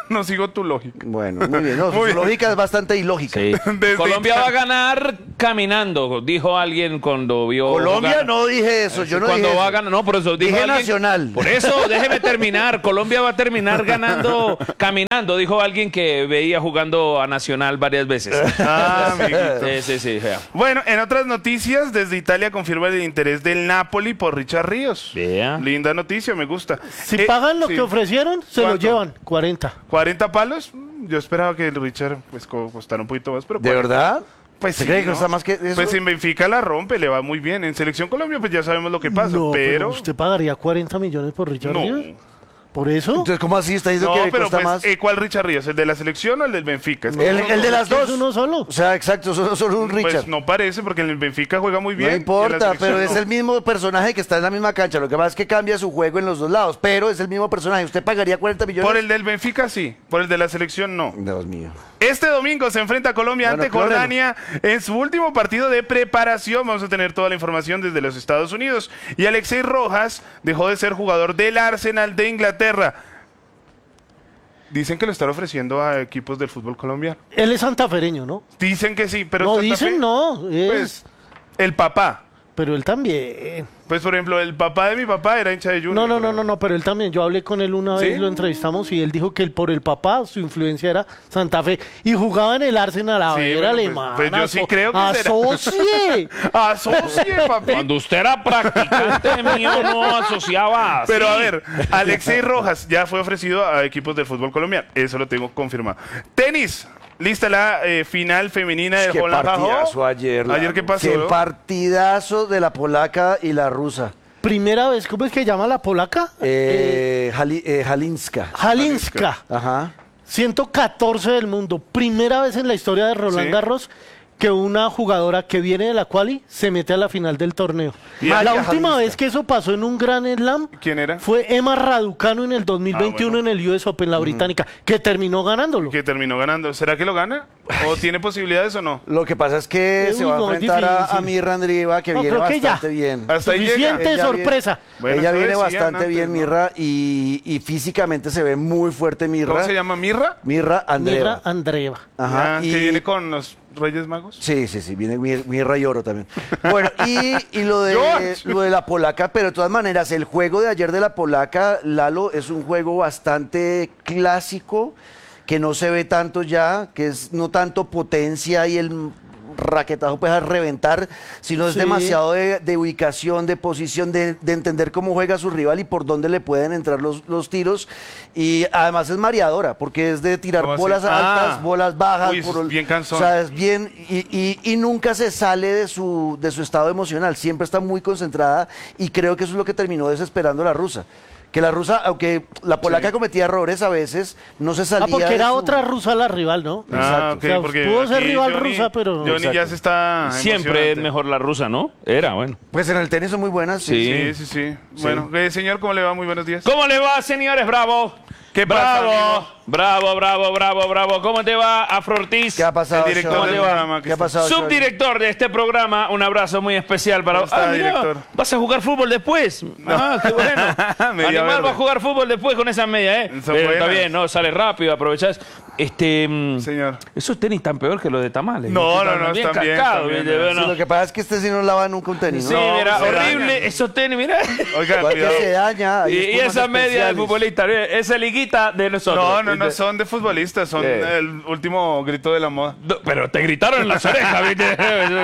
Speaker 17: no sigo tu lógica.
Speaker 18: Bueno, muy bien. No, su
Speaker 17: Muy bien.
Speaker 18: lógica es bastante ilógica.
Speaker 20: Sí.
Speaker 17: Desde
Speaker 20: Colombia
Speaker 17: Italia.
Speaker 20: va a ganar caminando, dijo alguien cuando vio.
Speaker 18: Colombia
Speaker 20: jugar.
Speaker 18: no dije eso, yo no
Speaker 20: Cuando
Speaker 18: dije
Speaker 20: va a
Speaker 18: eso.
Speaker 20: ganar, no, por eso dijo
Speaker 18: Dije
Speaker 20: alguien-
Speaker 18: Nacional.
Speaker 20: Por eso, déjeme terminar. Colombia va a terminar ganando caminando, dijo alguien que veía jugando a Nacional varias veces.
Speaker 17: Ah, amiguito.
Speaker 20: Sí, sí, sí. Vea.
Speaker 17: Bueno, en otras noticias, desde Italia confirma el interés del Napoli por Richard Ríos.
Speaker 20: Vea.
Speaker 17: Linda noticia, me gusta.
Speaker 19: Si
Speaker 17: Eh,
Speaker 19: pagan lo
Speaker 17: sí.
Speaker 19: que ofrecieron, se lo
Speaker 17: ¿Cuánto?
Speaker 19: llevan, cuarenta.
Speaker 17: ¿cuarenta palos? Mm, Yo esperaba que el Richard pues, co- costara un poquito más, pero
Speaker 18: ¿De
Speaker 17: cuarenta.
Speaker 18: verdad?
Speaker 17: Pues
Speaker 18: ¿Se
Speaker 17: sí,
Speaker 18: cree que
Speaker 17: ¿no?
Speaker 18: cuesta más que eso?
Speaker 17: Pues en Benfica la rompe, le va muy bien. En Selección Colombia pues ya sabemos lo que pasa,
Speaker 19: No,
Speaker 17: pero...
Speaker 19: ¿usted pagaría cuarenta millones por Richard
Speaker 17: No.
Speaker 19: Ríos? ¿Por eso?
Speaker 18: Entonces, ¿cómo así está diciendo
Speaker 17: No,
Speaker 18: que
Speaker 17: pero
Speaker 18: cuesta
Speaker 17: pues,
Speaker 18: más?
Speaker 17: eh, ¿cuál Richard Ríos? ¿El de la Selección o el del Benfica? Es que
Speaker 18: El,
Speaker 17: son
Speaker 18: el de
Speaker 17: dos.
Speaker 18: las dos.
Speaker 19: ¿Es uno solo?
Speaker 18: O sea, exacto, solo, solo un Richard.
Speaker 17: Pues no parece, porque en el Benfica juega muy bien.
Speaker 18: No
Speaker 17: y en la
Speaker 18: importa,
Speaker 17: selección
Speaker 18: pero es
Speaker 17: no.
Speaker 18: el mismo personaje que está en la misma cancha. Lo que pasa es que cambia su juego en los dos lados, pero es el mismo personaje. ¿Usted pagaría cuarenta millones?
Speaker 17: Por el del Benfica sí, por el de la selección no.
Speaker 18: Dios mío.
Speaker 17: Este domingo se enfrenta Colombia
Speaker 18: Bueno,
Speaker 17: ante
Speaker 18: clónelo.
Speaker 17: Jordania en su último partido de preparación. Vamos a tener toda la información desde los Estados Unidos. Y Alexei Rojas dejó de ser jugador del Arsenal de Inglaterra. Dicen que lo están ofreciendo a equipos del fútbol colombiano.
Speaker 19: Él es santafereño, ¿no?
Speaker 17: Dicen que sí, pero
Speaker 19: no,
Speaker 17: Santa
Speaker 19: dicen
Speaker 17: Fe,
Speaker 19: no. Es...
Speaker 17: Pues, el papá.
Speaker 19: Pero él también.
Speaker 17: Pues, por ejemplo, el papá de mi papá era hincha de Junior.
Speaker 19: No, no, no, no, no, pero él también. Yo hablé con él una
Speaker 17: ¿Sí?
Speaker 19: vez, lo entrevistamos y él dijo que él, por el papá su influencia era Santa Fe y jugaba en el Arsenal. A
Speaker 17: Sí,
Speaker 19: ver,
Speaker 17: bueno, pues-
Speaker 19: alemán.
Speaker 17: pues yo sí
Speaker 19: aso-
Speaker 17: creo que será.
Speaker 19: ¡Asocie!
Speaker 17: Asocie, papi.
Speaker 20: Cuando usted era practicante mío, no asociaba así.
Speaker 17: Pero a ver, Alexei Rojas ya fue ofrecido a equipos del fútbol colombiano. Eso lo tengo confirmado. Tenis. Lista la eh, final femenina del
Speaker 18: Qué
Speaker 17: Roland
Speaker 18: partidazo
Speaker 17: Garros.
Speaker 18: ayer. la-
Speaker 17: Ayer, ¿qué pasó?
Speaker 18: Qué partidazo de la polaca y la rusa.
Speaker 19: Primera vez, ¿cómo es que llama la polaca?
Speaker 18: Eh, Jali- eh, Jalinska.
Speaker 19: Jalinska.
Speaker 18: Ajá.
Speaker 19: ciento catorce del mundo. Primera vez en la historia de Roland
Speaker 17: Sí.
Speaker 19: Garros que una jugadora que viene de la quali se mete a la final del torneo.
Speaker 17: Y
Speaker 19: La
Speaker 18: Maya
Speaker 19: última
Speaker 18: Jalinska.
Speaker 19: vez que eso pasó en un Grand Slam
Speaker 17: ¿Quién era?
Speaker 19: fue Emma Raducanu en el dos mil veintiuno
Speaker 17: Ah, bueno.
Speaker 19: en el U S Open, la británica, que terminó ganándolo.
Speaker 17: Que terminó ganando. ¿Será que lo gana? ¿O tiene posibilidades o no?
Speaker 18: Lo que pasa es que
Speaker 19: Uy,
Speaker 18: se va a
Speaker 19: no, es
Speaker 18: enfrentar a,
Speaker 19: difícil.
Speaker 18: a Mirra Andrieva, que
Speaker 19: No,
Speaker 18: viene
Speaker 19: creo que ya.
Speaker 18: bastante bien.
Speaker 17: Hasta ahí llega.
Speaker 19: Suficiente
Speaker 18: Ella
Speaker 19: sorpresa.
Speaker 17: Bueno,
Speaker 18: Ella
Speaker 17: eso
Speaker 18: viene
Speaker 17: decían
Speaker 18: bastante
Speaker 17: antes,
Speaker 18: bien,
Speaker 17: ¿no?
Speaker 18: Mirra, y, y físicamente se ve muy fuerte Mirra.
Speaker 17: ¿Cómo se llama? ¿Mirra?
Speaker 18: Mirra Andreeva.
Speaker 19: Mirra Andreeva.
Speaker 18: Ajá.
Speaker 17: Ah,
Speaker 18: y-
Speaker 17: que viene con los Reyes Magos.
Speaker 18: Sí, sí, sí, viene Mir- Mirra y Oro también. Bueno, y, y lo, de,
Speaker 17: George.
Speaker 18: lo de la polaca, pero de todas maneras, el juego de ayer de la polaca, Lalo, es un juego bastante clásico, que no se ve tanto ya, que es no tanto potencia y el raquetazo pues a reventar, sino es
Speaker 19: Sí.
Speaker 18: demasiado de, de ubicación, de posición, de, de entender cómo juega su rival y por dónde le pueden entrar los, los tiros. Y además es mareadora, porque es de tirar
Speaker 17: ¿Cómo así?
Speaker 18: bolas altas,
Speaker 17: Ah.
Speaker 18: bolas bajas.
Speaker 17: Uy, eso
Speaker 18: por-
Speaker 17: es bien cansón.
Speaker 18: O sea, es bien, y, y- y nunca se sale de su, de su estado emocional, siempre está muy concentrada y creo que eso es lo que terminó desesperando a la rusa. Que la rusa, aunque la polaca cometía errores a veces, no se salía
Speaker 19: Ah, porque
Speaker 18: de
Speaker 19: era
Speaker 18: su-
Speaker 19: otra rusa la rival, ¿no?
Speaker 17: Ah,
Speaker 18: Exacto.
Speaker 17: ok,
Speaker 19: O sea,
Speaker 17: porque
Speaker 19: pudo ser
Speaker 17: aquí
Speaker 19: rival
Speaker 17: Johnny-
Speaker 19: rusa, pero...
Speaker 17: Johnny ya
Speaker 18: Exacto.
Speaker 17: se está
Speaker 20: Siempre es
Speaker 17: emocionante.
Speaker 20: mejor la rusa, ¿no? Era, bueno.
Speaker 18: Pues en el tenis son muy buenas.
Speaker 20: Sí.
Speaker 17: Sí, sí, sí. Bueno, eh, señor, ¿cómo le va? Muy buenos días.
Speaker 20: ¿Cómo le va, señores? Bravo.
Speaker 17: ¿Qué pasa,
Speaker 20: Bravo,
Speaker 17: amigo?
Speaker 20: bravo, bravo, bravo, bravo. ¿Cómo te va, Afrortiz?
Speaker 18: ¿Qué ha pasado,
Speaker 17: El director
Speaker 18: Sean?
Speaker 17: del
Speaker 20: ¿Cómo le va?
Speaker 17: programa.
Speaker 18: ¿Qué ha pasado, Sean?
Speaker 20: Subdirector de este programa, un abrazo muy especial para
Speaker 17: ¿Cómo está,
Speaker 20: Ah, mira,
Speaker 17: director?
Speaker 20: ¿vas a jugar fútbol después? Ah, qué bueno.
Speaker 17: Media
Speaker 20: Animal
Speaker 17: verde.
Speaker 20: va a jugar fútbol después con esa media, ¿eh?
Speaker 17: Son
Speaker 20: Pero está
Speaker 17: buenas.
Speaker 20: bien, ¿no? Sale rápido, aprovechás. Este, mm,
Speaker 17: Señor.
Speaker 20: esos tenis tan peor que los de tamales.
Speaker 17: No,
Speaker 20: ¿viste?
Speaker 17: no, no,
Speaker 20: bien
Speaker 17: están bien,
Speaker 20: cascados,
Speaker 17: están bien,
Speaker 20: ¿viste?
Speaker 17: eh.
Speaker 20: Bueno.
Speaker 18: Sí, lo que pasa es que este sí no lava nunca un tenis,
Speaker 20: Sí,
Speaker 18: ¿no?
Speaker 20: mira,
Speaker 17: se
Speaker 20: horrible,
Speaker 17: dañan.
Speaker 20: esos tenis, mira.
Speaker 17: Oiga,
Speaker 18: Igual que
Speaker 17: cuidado.
Speaker 18: se daña. hay
Speaker 20: Y, y
Speaker 18: espumas
Speaker 20: esa media del
Speaker 18: especiales.
Speaker 20: futbolista, ¿eh? Esa liguita de nosotros.
Speaker 17: No, no, no,
Speaker 20: ¿viste?
Speaker 17: son de futbolistas, son
Speaker 20: Eh.
Speaker 17: el último grito de la moda.
Speaker 20: No, pero te gritaron en las orejas, ¿viste?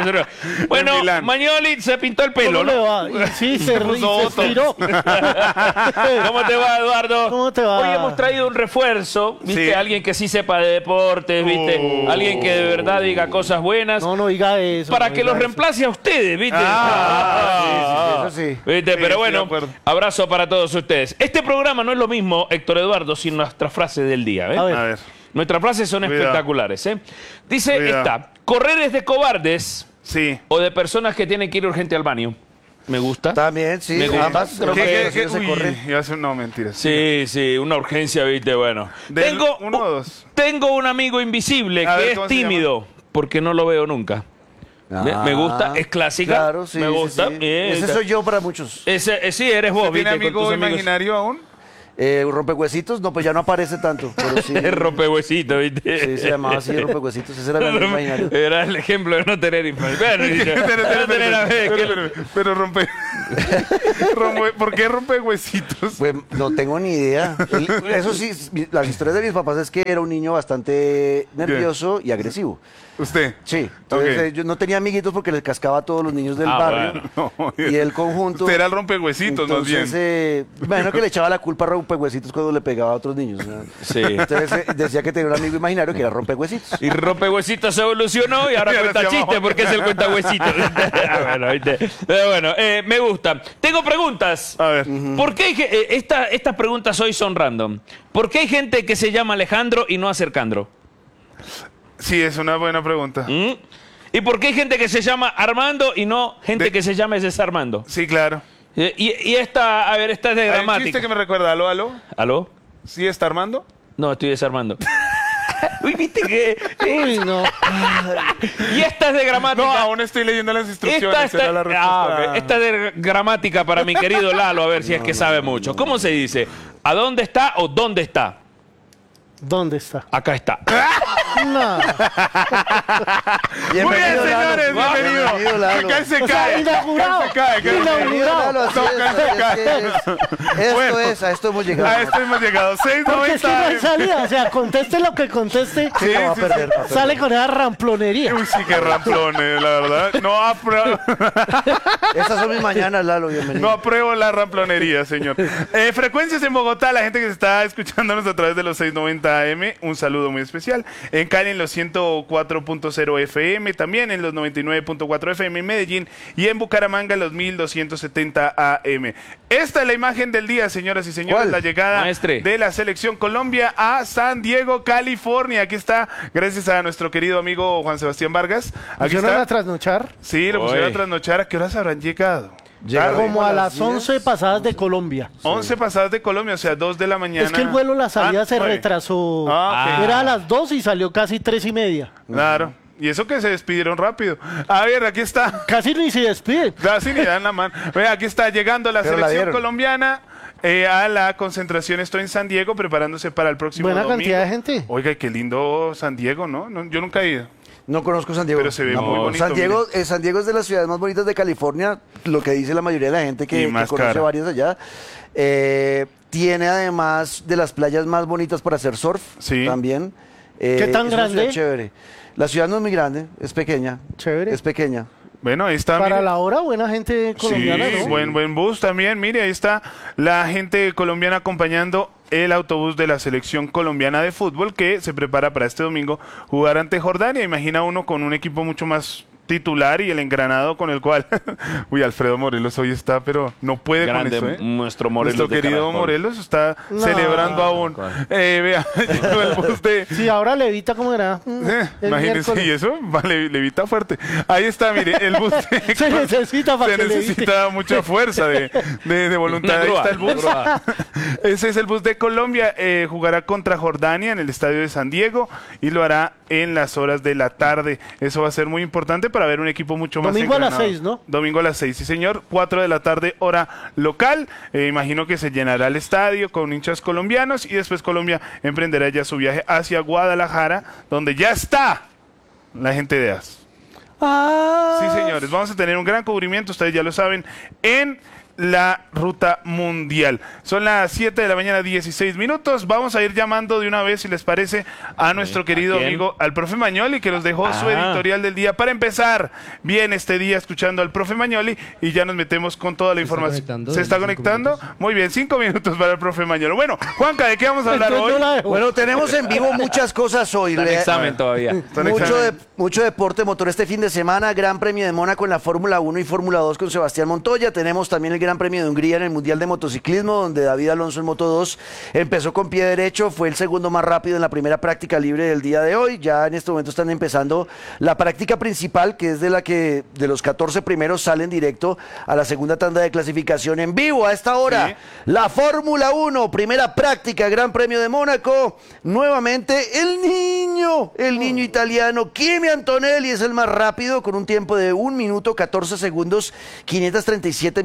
Speaker 20: Bueno,
Speaker 17: En Milán.
Speaker 20: Mañoli se pintó el pelo,
Speaker 19: ¿Cómo le
Speaker 20: ¿no?
Speaker 19: va? Y sí, se,
Speaker 17: puso
Speaker 19: y se
Speaker 17: otro.
Speaker 19: estiró.
Speaker 20: ¿Cómo te va, Eduardo?
Speaker 19: ¿Cómo te va?
Speaker 20: Hoy hemos traído un refuerzo, ¿viste?
Speaker 17: Sí.
Speaker 20: Alguien que sí sepa de deportes, ¿viste?
Speaker 17: Oh.
Speaker 20: Alguien que de verdad diga cosas buenas.
Speaker 19: No, no diga eso.
Speaker 20: para
Speaker 19: no
Speaker 20: que
Speaker 19: diga
Speaker 20: los
Speaker 19: eso.
Speaker 20: reemplace a ustedes, ¿viste?
Speaker 17: Ah,
Speaker 18: sí, sí, eso sí.
Speaker 20: ¿Viste?
Speaker 17: Sí,
Speaker 20: Pero
Speaker 17: estoy de
Speaker 20: bueno,
Speaker 17: acuerdo.
Speaker 20: abrazo para todos ustedes. Este programa no es lo mismo, Héctor Eduardo, sin nuestra frase del día, ¿eh?
Speaker 19: A ver.
Speaker 17: A ver.
Speaker 20: Nuestras frases son
Speaker 17: Cuidado.
Speaker 20: espectaculares, ¿eh? Dice
Speaker 17: Cuidado.
Speaker 20: esta, correr es de cobardes
Speaker 17: Sí.
Speaker 20: o de personas que tienen que ir urgente al baño. Me gusta.
Speaker 18: También, sí,
Speaker 20: Me gusta.
Speaker 18: ambas.
Speaker 20: Creo
Speaker 18: Creo
Speaker 20: que-
Speaker 18: que
Speaker 17: ¿Qué, qué,
Speaker 18: se
Speaker 17: uy,
Speaker 18: corre.
Speaker 17: ya se- no, mentiras.
Speaker 20: Sí, sí, una urgencia, viste, bueno.
Speaker 17: Del
Speaker 20: Tengo,
Speaker 17: uno o dos.
Speaker 20: tengo un amigo invisible
Speaker 17: A
Speaker 20: que
Speaker 17: ver,
Speaker 20: es
Speaker 17: ¿cómo se
Speaker 20: tímido porque no lo veo nunca. Me- me gusta, es clásica.
Speaker 18: Claro, sí.
Speaker 20: me
Speaker 18: sí,
Speaker 20: gusta.
Speaker 18: sí.
Speaker 20: Bien,
Speaker 18: Ese
Speaker 20: está.
Speaker 18: soy yo para muchos.
Speaker 20: Ese, eh, sí, eres vos,
Speaker 17: ¿Usted tiene
Speaker 20: viste, con
Speaker 17: amigo
Speaker 20: tus amigos.
Speaker 17: imaginario aún?
Speaker 18: Eh, rompehuesitos, no, pues ya no aparece tanto. Pero sí,
Speaker 20: rompehuesitos, ¿viste?
Speaker 18: Sí, se llamaba así, rompehuesitos. Ese era mi amigo imaginario.
Speaker 20: Era el ejemplo de no tener infancia. Bueno,
Speaker 17: Pero, pero, pero, pero, pero, pero rompe, rompe- ¿por qué rompehuesitos?
Speaker 18: Pues no tengo ni idea. El- eso sí, mi- las historias de mis papás es que era un niño bastante nervioso y agresivo.
Speaker 17: ¿Usted?
Speaker 18: Sí. Entonces,
Speaker 17: Ok.
Speaker 18: eh, yo no tenía amiguitos porque les cascaba a todos los niños del
Speaker 17: Ah,
Speaker 18: barrio.
Speaker 17: bueno.
Speaker 18: Y el conjunto.
Speaker 17: Usted era el rompehuesitos, más bien.
Speaker 18: Entonces, eh, imagino que le echaba la culpa a rompehuesitos cuando le pegaba a otros niños, ¿no?
Speaker 20: Sí.
Speaker 18: Entonces eh, decía que tenía un amigo imaginario que era rompehuesitos.
Speaker 20: Y rompehuesitos evolucionó y ahora
Speaker 18: Y ahora
Speaker 20: cuenta
Speaker 18: se llama
Speaker 20: chistes porque es el cuenta huesitos. bueno, ¿viste? Pero bueno, eh, me gusta. Tengo preguntas.
Speaker 17: A ver.
Speaker 20: ¿Por qué hay ge- eh, esta- estas preguntas hoy son random? ¿Por qué hay gente que se llama Alejandro y no Acercandro?
Speaker 17: Sí, es una buena pregunta.
Speaker 20: ¿Mm? ¿Y por qué hay gente que se llama Armando y no gente que se llama Desarmando?
Speaker 17: Sí, claro.
Speaker 20: Eh, Y, y esta, a ver, esta es de
Speaker 17: Hay un
Speaker 20: gramática.
Speaker 17: chiste que me recuerda, ¿aló, aló?
Speaker 20: ¿Aló?
Speaker 17: ¿Sí está Armando?
Speaker 20: No, estoy desarmando. Uy, viste que.
Speaker 19: Uy, no.
Speaker 20: Y esta es de gramática.
Speaker 17: No, aún estoy leyendo las instrucciones.
Speaker 20: Esta, esta-
Speaker 17: era la respuesta.
Speaker 20: ah, ok. Esta es de gramática para mi querido Lalo, a ver si es que sabe mucho. ¿Cómo se dice? ¿A dónde está o dónde está?
Speaker 19: ¿Dónde está?
Speaker 20: Acá está.
Speaker 19: No.
Speaker 17: Muy bien,
Speaker 18: Bienvenido, Lalo.
Speaker 17: señores, bienvenido.
Speaker 18: Bienvenido, Lalo.
Speaker 17: Acá se
Speaker 19: O sea,
Speaker 17: cae.
Speaker 19: inaugurado.
Speaker 17: Acá se cae. acá se cae.
Speaker 18: Bienvenido, Lalo, así
Speaker 17: No,
Speaker 18: es,
Speaker 17: acá se
Speaker 18: es que
Speaker 17: cae.
Speaker 18: es- Esto
Speaker 17: Bueno.
Speaker 18: es, a esto hemos llegado.
Speaker 17: A esto hemos llegado.
Speaker 19: Porque es que no hay
Speaker 17: seiscientos noventa.
Speaker 19: salida. O sea, conteste lo que conteste.
Speaker 17: Sí,
Speaker 18: no va a
Speaker 17: sí,
Speaker 18: perder,
Speaker 17: sí.
Speaker 18: va a perder.
Speaker 19: Sale con esa ramplonería.
Speaker 17: Uy, sí, qué ramplones, la verdad. No apruebo,
Speaker 18: Estas son mis mañanas, Lalo, bienvenido.
Speaker 17: no apruebo la ramplonería, señor. Eh, frecuencias en Bogotá, la gente que se está escuchándonos a través de los seiscientos noventa A M, un saludo muy especial. En Cali en los ciento cuatro punto cero F M, también en los noventa y nueve punto cuatro F M en Medellín y en Bucaramanga en los mil doscientos setenta A M. Esta es la imagen del día, señoras y señores,
Speaker 18: ¿Cuál?
Speaker 17: la llegada
Speaker 20: Maestre.
Speaker 17: de la selección Colombia a San Diego, California. Aquí está, gracias a nuestro querido amigo Juan Sebastián Vargas. Aquí
Speaker 19: ¿Pusieron a
Speaker 17: está.
Speaker 19: trasnochar?
Speaker 17: Sí, lo pusieron
Speaker 20: Oye.
Speaker 17: a trasnochar. ¿A qué horas habrán llegado?
Speaker 18: Llegaron
Speaker 17: Tarde.
Speaker 19: Como a las
Speaker 18: diez.
Speaker 19: once pasadas de Colombia.
Speaker 17: once pasadas de Colombia, o sea, dos de la mañana.
Speaker 19: Es que el vuelo, la salida
Speaker 17: Ah,
Speaker 19: se
Speaker 17: nueve.
Speaker 19: retrasó.
Speaker 17: Ah, ok.
Speaker 19: Era a las dos y salió casi tres y media.
Speaker 17: Claro. Y eso que se despidieron rápido. A ver, aquí está.
Speaker 19: Casi ni se despide.
Speaker 17: Casi ni dan la mano. Ve, aquí está llegando la
Speaker 18: Pero la
Speaker 17: selección
Speaker 18: dieron.
Speaker 17: colombiana eh, a la concentración. Estoy en San Diego preparándose para el próximo
Speaker 19: Buena
Speaker 17: domingo.
Speaker 19: cantidad de gente.
Speaker 17: Oiga, qué lindo San Diego, ¿no? No, yo nunca he ido.
Speaker 18: No conozco San Diego.
Speaker 17: Pero se ve
Speaker 18: No,
Speaker 17: muy bonito,
Speaker 18: San Diego, eh, San Diego es de las ciudades más bonitas de California, lo que dice la mayoría de la gente
Speaker 17: Y
Speaker 18: que, que
Speaker 17: más
Speaker 18: conoce
Speaker 17: cara.
Speaker 18: varias allá. Eh, tiene además de las playas más bonitas para hacer surf
Speaker 17: Sí.
Speaker 18: también. Eh,
Speaker 19: ¿Qué tan
Speaker 18: es una ciudad
Speaker 19: grande?
Speaker 18: chévere. La ciudad no es muy grande, es pequeña.
Speaker 19: Chévere.
Speaker 18: Es pequeña.
Speaker 17: Bueno, ahí está.
Speaker 19: Para
Speaker 17: mire.
Speaker 19: la hora, buena gente colombiana,
Speaker 17: Sí,
Speaker 19: ¿no?
Speaker 17: buen, buen bus también. Mire, ahí está la gente colombiana acompañando el autobús de la selección colombiana de fútbol que se prepara para este domingo jugar ante Jordania. Imagina uno con un equipo mucho más titular y el engranado con el cual... Uy, Alfredo Morelos hoy está, pero no puede
Speaker 20: Grande,
Speaker 17: con eso, ¿eh?
Speaker 20: nuestro Morelos
Speaker 17: Nuestro
Speaker 20: de
Speaker 17: querido
Speaker 20: Caracol.
Speaker 17: Morelos está
Speaker 19: No.
Speaker 17: celebrando aún. Eh, vea, llegó el bus de...
Speaker 19: Sí, ahora levita como era. mm,
Speaker 17: Eh,
Speaker 19: el
Speaker 17: imagínense,
Speaker 19: miércoles.
Speaker 17: y eso vale, levita fuerte. Ahí está, mire, el bus de...
Speaker 19: Se necesita para
Speaker 17: Se
Speaker 19: que levite.
Speaker 17: necesita mucha fuerza de, de- de voluntad.
Speaker 20: Una
Speaker 17: Ahí
Speaker 20: grúa,
Speaker 17: está el bus.
Speaker 20: una grúa.
Speaker 17: Ese es el bus de Colombia. eh, jugará contra Jordania en el estadio de San Diego y lo hará en las horas de la tarde. Eso va a ser muy importante para ver un equipo mucho más
Speaker 19: Domingo a las
Speaker 17: engranado.
Speaker 19: seis, ¿no?
Speaker 17: Domingo a las seis, sí señor. Cuatro de la tarde, hora local. Eh, imagino que se llenará el estadio con hinchas colombianos y después Colombia emprenderá ya su viaje hacia Guadalajara, donde ya está la gente de A S.
Speaker 19: Ah,
Speaker 17: Sí, señores, vamos a tener un gran cubrimiento, ustedes ya lo saben, en la ruta mundial. Son las siete de la mañana, dieciséis minutos. Vamos a ir llamando de una vez, si les parece, a nuestro querido
Speaker 20: quién?
Speaker 17: amigo, al profe Mañoli, que nos dejó su
Speaker 20: Ah.
Speaker 17: editorial del día para empezar bien este día escuchando al profe Mañoli y ya nos metemos con toda la información.
Speaker 21: conectando
Speaker 17: ¿Se
Speaker 21: en
Speaker 17: está
Speaker 21: cinco
Speaker 17: conectando? Muy bien, cinco minutos para el profe Mañoli. Bueno, Juanca, ¿de qué vamos a hablar
Speaker 19: entonces
Speaker 17: hoy?
Speaker 19: no la dejo.
Speaker 18: Bueno, tenemos en vivo muchas cosas hoy.
Speaker 20: Está en
Speaker 18: Le-
Speaker 20: examen todavía.
Speaker 17: Está en
Speaker 18: Mucho,
Speaker 17: examen.
Speaker 18: de- mucho deporte motor este fin de semana, Gran Premio de Mónaco en la Fórmula uno y Fórmula dos con Sebastián Montoya. Tenemos también el Gran Premio de Hungría en el Mundial de Motociclismo, donde David Alonso en Moto dos empezó con pie derecho, fue el segundo más rápido en la primera práctica libre del día de hoy. Ya en este momento están empezando la práctica principal, que es de la que de los catorce primeros salen directo a la segunda tanda de clasificación en vivo a esta hora.
Speaker 17: Sí.
Speaker 18: La Fórmula uno, primera práctica, Gran Premio de Mónaco. Nuevamente el niño, el niño italiano, Kimi Antonelli es el más rápido con un tiempo de un minuto catorce segundos, quinientos treinta y siete milésimas.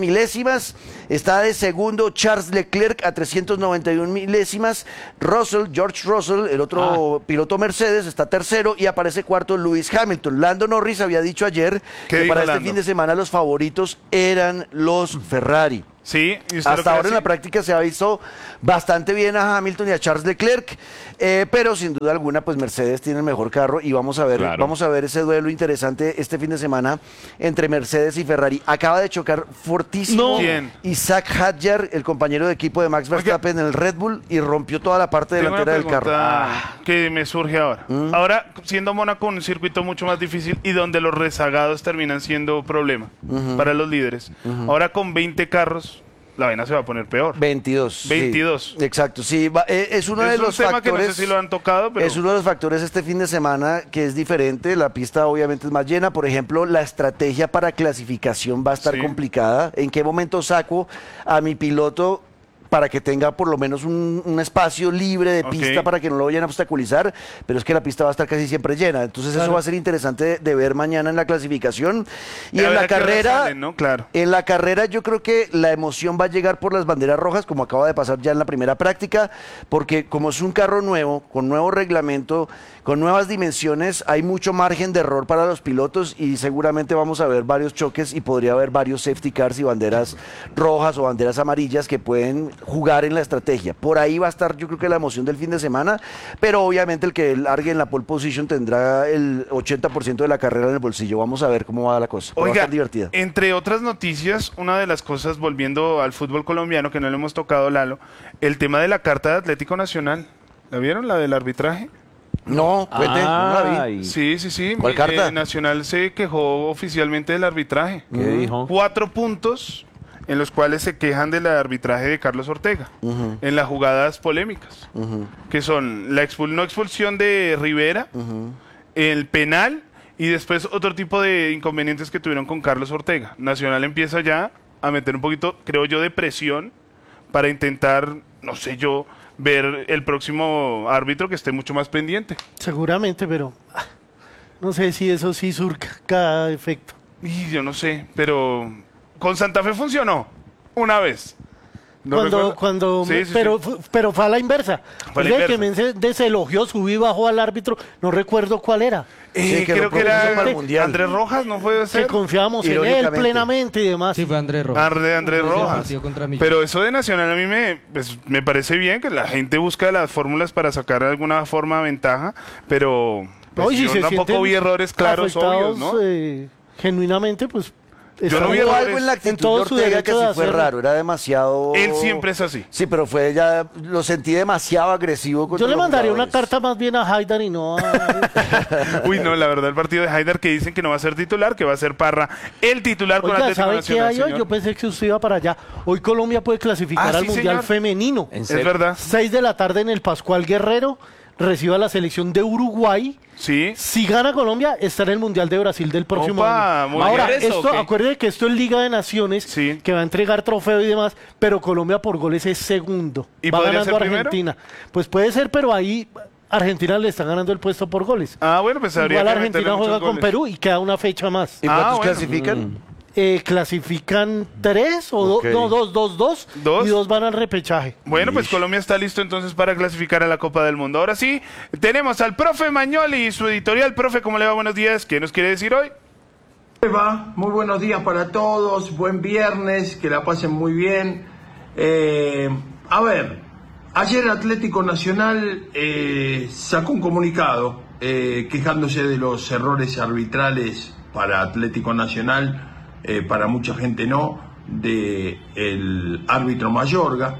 Speaker 18: milésimas. Está de segundo Charles Leclerc a trescientos noventa y una milésimas. Russell, George Russell, el otro ah. piloto Mercedes, está tercero y aparece cuarto Lewis Hamilton. Lando Norris había dicho ayer que para este Lando? fin de semana los favoritos eran los Ferrari.
Speaker 17: Sí, ¿y usted
Speaker 18: hasta
Speaker 17: lo
Speaker 18: ahora en la práctica se ha visto bastante bien a Hamilton y a Charles Leclerc, eh, pero sin duda alguna pues Mercedes tiene el mejor carro y vamos a ver, claro. vamos a ver ese duelo interesante este fin de semana entre Mercedes y Ferrari. Acaba de chocar fortísimo
Speaker 17: no.
Speaker 18: Isaac Hadjar, el compañero de equipo de Max Verstappen Oiga. en el Red Bull, y rompió toda la parte delantera del carro.
Speaker 17: Ah. Que me surge ahora. ¿Mm? Ahora, siendo Mónaco un circuito mucho más difícil y donde los rezagados terminan siendo problema uh-huh. para los líderes. Uh-huh. Ahora con veinte carros la vaina se va a poner peor.
Speaker 18: veintidós.
Speaker 17: veintidós.
Speaker 18: Sí, exacto, sí. Va, eh, es uno es de los
Speaker 17: tema
Speaker 18: factores.
Speaker 17: Que no sé si lo han tocado, pero...
Speaker 18: Es uno de los factores este fin de semana que es diferente. La pista obviamente es más llena. Por ejemplo, la estrategia para clasificación va a estar sí. complicada. ¿En qué momento saco a mi piloto para que tenga por lo menos un, un espacio libre de pista okay. para que no lo vayan a obstaculizar? Pero es que la pista va a estar casi siempre llena. Entonces claro. eso va a ser interesante de, de ver mañana en la clasificación. Y en la carrera,
Speaker 17: salen, ¿no? Claro.
Speaker 18: en la carrera yo creo que la emoción va a llegar por las banderas rojas, como acaba de pasar ya en la primera práctica, porque como es un carro nuevo, con nuevo reglamento, con nuevas dimensiones, hay mucho margen de error para los pilotos y seguramente vamos a ver varios choques y podría haber varios safety cars y banderas rojas o banderas amarillas que pueden jugar en la estrategia. Por ahí va a estar yo creo que la emoción del fin de semana, pero obviamente el que largue en la pole position tendrá el ochenta por ciento de la carrera en el bolsillo. Vamos a ver cómo va la cosa.
Speaker 17: Oiga,
Speaker 18: va a estar divertida.
Speaker 17: Entre otras noticias, una de las cosas, volviendo al fútbol colombiano, que no le hemos tocado, Lalo, el tema de la carta de Atlético Nacional. ¿La vieron? La del arbitraje.
Speaker 18: No, cuente, no la vi.
Speaker 17: Sí, sí, sí.
Speaker 18: ¿Cuál carta?
Speaker 17: Eh, Nacional se quejó oficialmente del arbitraje.
Speaker 5: ¿Qué mm. dijo?
Speaker 17: Cuatro puntos en los cuales se quejan del arbitraje de Carlos Ortega, uh-huh. en las jugadas polémicas, uh-huh. que son la expul- no expulsión de Rivera, uh-huh. el penal y después otro tipo de inconvenientes que tuvieron con Carlos Ortega. Nacional empieza ya a meter un poquito, creo yo, de presión para intentar, no sé yo, ver el próximo árbitro que esté mucho más pendiente.
Speaker 19: Seguramente, pero no sé si eso sí surca cada efecto.
Speaker 17: Y yo no sé, pero con Santa Fe funcionó una vez. ¿No
Speaker 19: cuando, cuando
Speaker 17: sí,
Speaker 19: me,
Speaker 17: sí,
Speaker 19: pero,
Speaker 17: sí.
Speaker 19: pero fue a la inversa.
Speaker 17: Fue a la
Speaker 19: o sea,
Speaker 17: inversa.
Speaker 19: que me deselogió, subí y bajó al árbitro, no recuerdo cuál era.
Speaker 17: Eh,
Speaker 18: Sí, que
Speaker 17: creo
Speaker 18: lo
Speaker 17: que era
Speaker 18: para el Mundial.
Speaker 17: Andrés Rojas, ¿no puede ser?
Speaker 19: Que confiábamos en él
Speaker 18: Irónicamente.
Speaker 19: plenamente y demás.
Speaker 21: Sí, fue Andrés Rojas.
Speaker 17: Andrés, Andrés
Speaker 21: Fue el
Speaker 17: Rojas.
Speaker 21: partido contra Millos.
Speaker 17: Pero eso de Nacional a mí me, pues, me parece bien, que la gente busca las fórmulas para sacar de alguna forma ventaja, pero pues,
Speaker 19: No, y si
Speaker 17: yo
Speaker 19: se
Speaker 17: tampoco
Speaker 19: sienten
Speaker 17: vi errores claros, obvios, ¿no?
Speaker 19: eh, genuinamente, pues
Speaker 17: Yo no vi
Speaker 18: Hubo
Speaker 17: errores.
Speaker 18: algo en la
Speaker 19: en
Speaker 18: actitud
Speaker 19: todo
Speaker 18: de
Speaker 19: su
Speaker 18: Ortega que
Speaker 19: derecho
Speaker 18: sí
Speaker 19: de
Speaker 18: fue
Speaker 19: hacerlo.
Speaker 18: raro, era demasiado...
Speaker 17: Él siempre es así.
Speaker 18: Sí, pero fue ya, lo sentí demasiado agresivo contra
Speaker 19: Yo le
Speaker 18: los
Speaker 19: mandaría una
Speaker 18: jugadores.
Speaker 19: carta más bien a Haidar y no a...
Speaker 17: Uy, no, la verdad, el partido de Haidar que dicen que no va a ser titular, que va a ser Parra el titular con
Speaker 19: Oiga,
Speaker 17: Atlético
Speaker 19: ¿sabe qué
Speaker 17: Nacional,
Speaker 19: hay hoy?
Speaker 17: señor.
Speaker 19: Yo pensé que usted iba para allá. Hoy Colombia puede clasificar
Speaker 17: Ah,
Speaker 19: al
Speaker 17: sí,
Speaker 19: Mundial
Speaker 17: señor.
Speaker 19: Femenino.
Speaker 17: Es verdad.
Speaker 19: Seis de la tarde en el Pascual Guerrero. Reciba la selección de Uruguay.
Speaker 17: Sí.
Speaker 19: Si gana Colombia, está en el Mundial de Brasil del próximo
Speaker 17: Opa,
Speaker 19: año.
Speaker 17: muy
Speaker 19: Ahora,
Speaker 17: bien. ¿Eso
Speaker 19: esto,
Speaker 17: o qué?
Speaker 19: acuerde que esto es Liga de Naciones,
Speaker 17: Sí.
Speaker 19: que va a entregar trofeo y demás, pero Colombia por goles es segundo.
Speaker 17: ¿Y
Speaker 19: va
Speaker 17: podría
Speaker 19: ganando
Speaker 17: ser primero?
Speaker 19: Argentina. Pues puede ser, pero ahí Argentina le está ganando el puesto por goles.
Speaker 17: Ah, bueno, pues habría
Speaker 19: Igual
Speaker 17: que meterle
Speaker 19: Argentina juega
Speaker 17: muchos
Speaker 19: con
Speaker 17: goles.
Speaker 19: Perú y queda una fecha más.
Speaker 18: ¿Y
Speaker 17: Ah,
Speaker 18: cuántos
Speaker 17: bueno.
Speaker 18: clasifican?
Speaker 19: Eh, clasifican tres o
Speaker 18: Ok.
Speaker 19: dos, no, dos, dos, dos,
Speaker 17: ¿Dos?
Speaker 19: y dos van al repechaje.
Speaker 17: Bueno, pues Colombia está listo entonces para clasificar a la Copa del Mundo. Ahora sí, tenemos al profe Magnoli y su editorial. Profe, ¿cómo le va? Buenos días. ¿Qué nos quiere decir hoy?
Speaker 22: ¿Cómo va? Muy buenos días para todos, buen viernes, que la pasen muy bien. Eh, a ver, ayer Atlético Nacional eh, sacó un comunicado eh, quejándose de los errores arbitrales para Atlético Nacional, eh, para mucha gente no, de el árbitro Mayorga,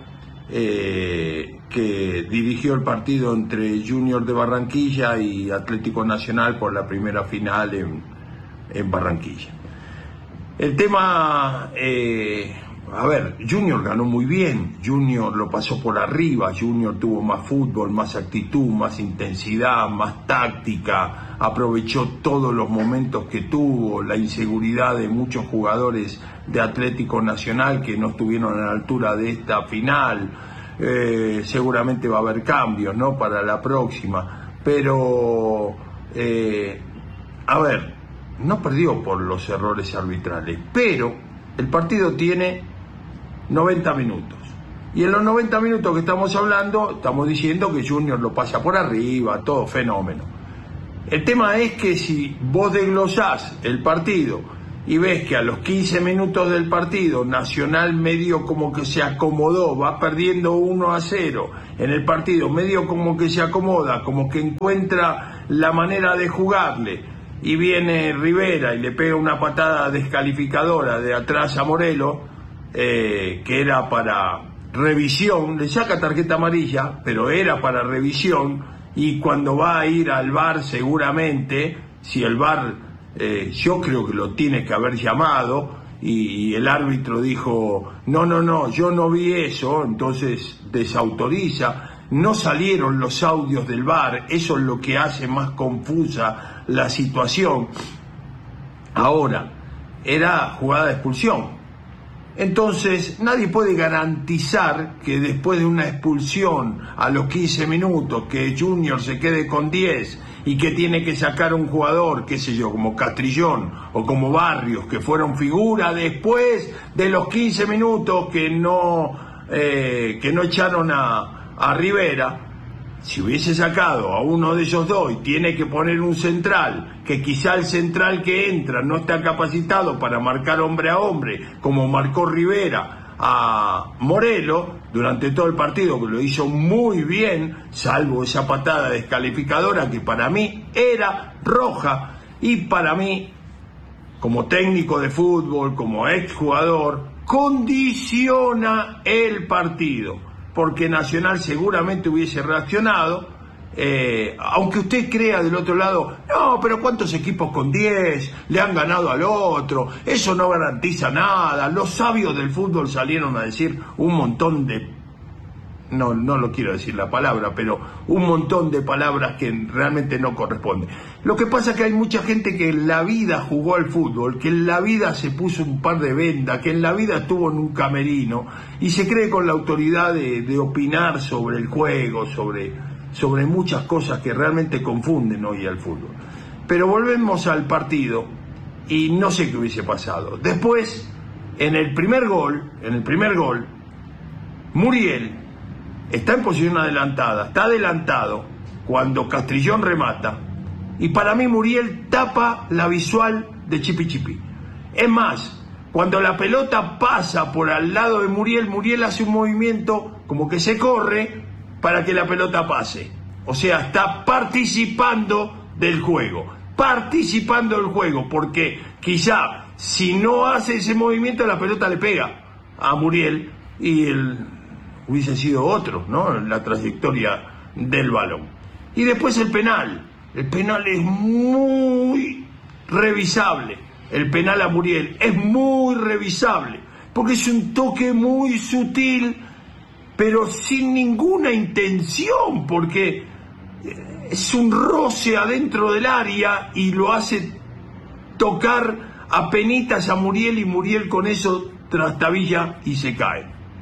Speaker 22: eh, que dirigió el partido entre Junior de Barranquilla y Atlético Nacional por la primera final en, en Barranquilla. El tema, eh, a ver, Junior ganó muy bien, Junior lo pasó por arriba, Junior tuvo más fútbol, más actitud, más intensidad, más táctica, aprovechó todos los momentos que tuvo, la inseguridad de muchos jugadores de Atlético Nacional que no estuvieron a la altura de esta final. Eh, seguramente va a haber cambios, ¿no?, para la próxima, pero eh, a ver, no perdió por los errores arbitrales, pero el partido tiene noventa minutos. Y en los noventa minutos que estamos hablando, estamos diciendo que Junior lo pasa por arriba, todo fenómeno. El tema es que si vos desglosás el partido y ves que a los quince minutos del partido Nacional medio como que se acomodó, va perdiendo uno a cero en el partido, medio como que se acomoda, como que encuentra la manera de jugarle, y viene Rivera y le pega una patada descalificadora de atrás a Morelo, eh, que era para revisión, le saca tarjeta amarilla, pero era para revisión, y cuando va a ir al V A R seguramente, si el V A R, eh, yo creo que lo tiene que haber llamado, y, y el árbitro dijo, no, no, no, yo no vi eso, entonces desautoriza. No salieron los audios del V A R, eso es lo que hace más confusa la situación. Ahora, era jugada de expulsión. Entonces, nadie puede garantizar que después de una expulsión a los quince minutos, que Junior se quede con diez y que tiene que sacar un jugador, qué sé yo, como Castrillón o como Barrios, que fueron figura después de los quince minutos que no, eh, que no echaron a, a Rivera. Si hubiese sacado a uno de esos dos y tiene que poner un central, que quizá el central que entra no está capacitado para marcar hombre a hombre, como marcó Rivera a Morelo durante todo el partido, que lo hizo muy bien, salvo esa patada descalificadora que para mí era roja, y para mí, como técnico de fútbol, como exjugador, condiciona el partido, porque Nacional seguramente hubiese reaccionado, eh, aunque usted crea del otro lado, no, pero ¿cuántos equipos con diez le han ganado al otro? Eso no garantiza nada. Los sabios del fútbol salieron a decir un montón de, no, no lo quiero decir la palabra, pero un montón de palabras que realmente no corresponden. Lo que pasa es que hay mucha gente que en la vida jugó al fútbol, que en la vida se puso un par de vendas, que en la vida estuvo en un camerino y se cree con la autoridad de, de opinar sobre el juego, sobre, sobre muchas cosas que realmente confunden hoy al fútbol. Pero volvemos al partido y no sé qué hubiese pasado. Después, en el primer gol, en el primer gol, Muriel está en posición adelantada, está adelantado cuando Castrillón remata, y para mí Muriel tapa la visual de Chipi Chipi. Es más, cuando la pelota pasa por al lado de Muriel, Muriel hace un movimiento como que se corre para que la pelota pase. O sea, está participando del juego, participando del juego, porque quizá si no hace ese movimiento la pelota le pega a Muriel y el hubiese sido otro, ¿no? La trayectoria del balón. Y después el penal. El penal es muy revisable. El penal a Muriel es muy revisable, porque es un toque muy sutil, pero sin ninguna intención, porque es un roce adentro del área y lo hace tocar apenitas a Muriel, y Muriel con eso trastabilla y se cae.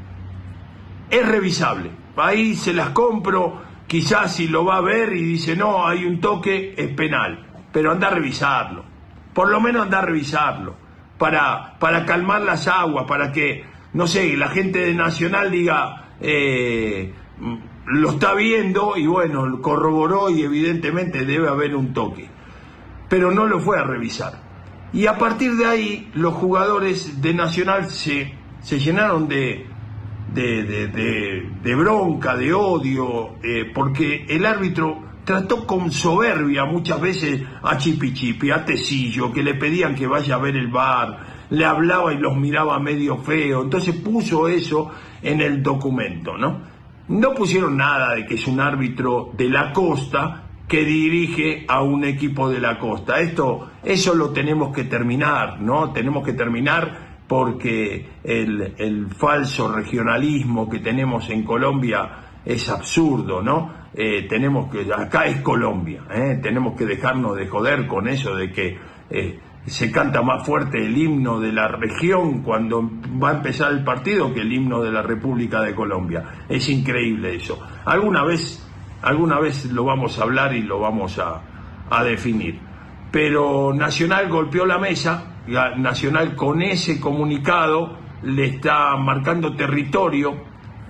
Speaker 22: Es revisable, ahí se las compro. Quizás si lo va a ver y dice no, hay un toque, es penal, pero anda a revisarlo, por lo menos anda a revisarlo, para, para calmar las aguas, para que, no sé, la gente de Nacional diga, eh, lo está viendo y bueno, corroboró y evidentemente debe haber un toque, pero no lo fue a revisar. Y a partir de ahí los jugadores de Nacional se, se llenaron de... De, de, de, de bronca, de odio, eh, porque el árbitro trató con soberbia muchas veces a Chipi Chipi, a Tecillo, que le pedían que vaya a ver el V A R, le hablaba y los miraba medio feo, entonces puso eso en el documento, ¿no? No pusieron nada de que es un árbitro de la costa que dirige a un equipo de la costa. Esto, eso lo tenemos que terminar, ¿no? Tenemos que terminar porque el, el falso regionalismo que tenemos en Colombia es absurdo, ¿no? Eh, tenemos que, acá es Colombia, ¿eh? Tenemos que dejarnos de joder con eso de que eh, se canta más fuerte el himno de la región cuando va a empezar el partido que el himno de la República de Colombia. Es increíble eso. Alguna vez, alguna vez lo vamos a hablar y lo vamos a, a definir. Pero Nacional golpeó la mesa. Nacional con ese comunicado le está marcando territorio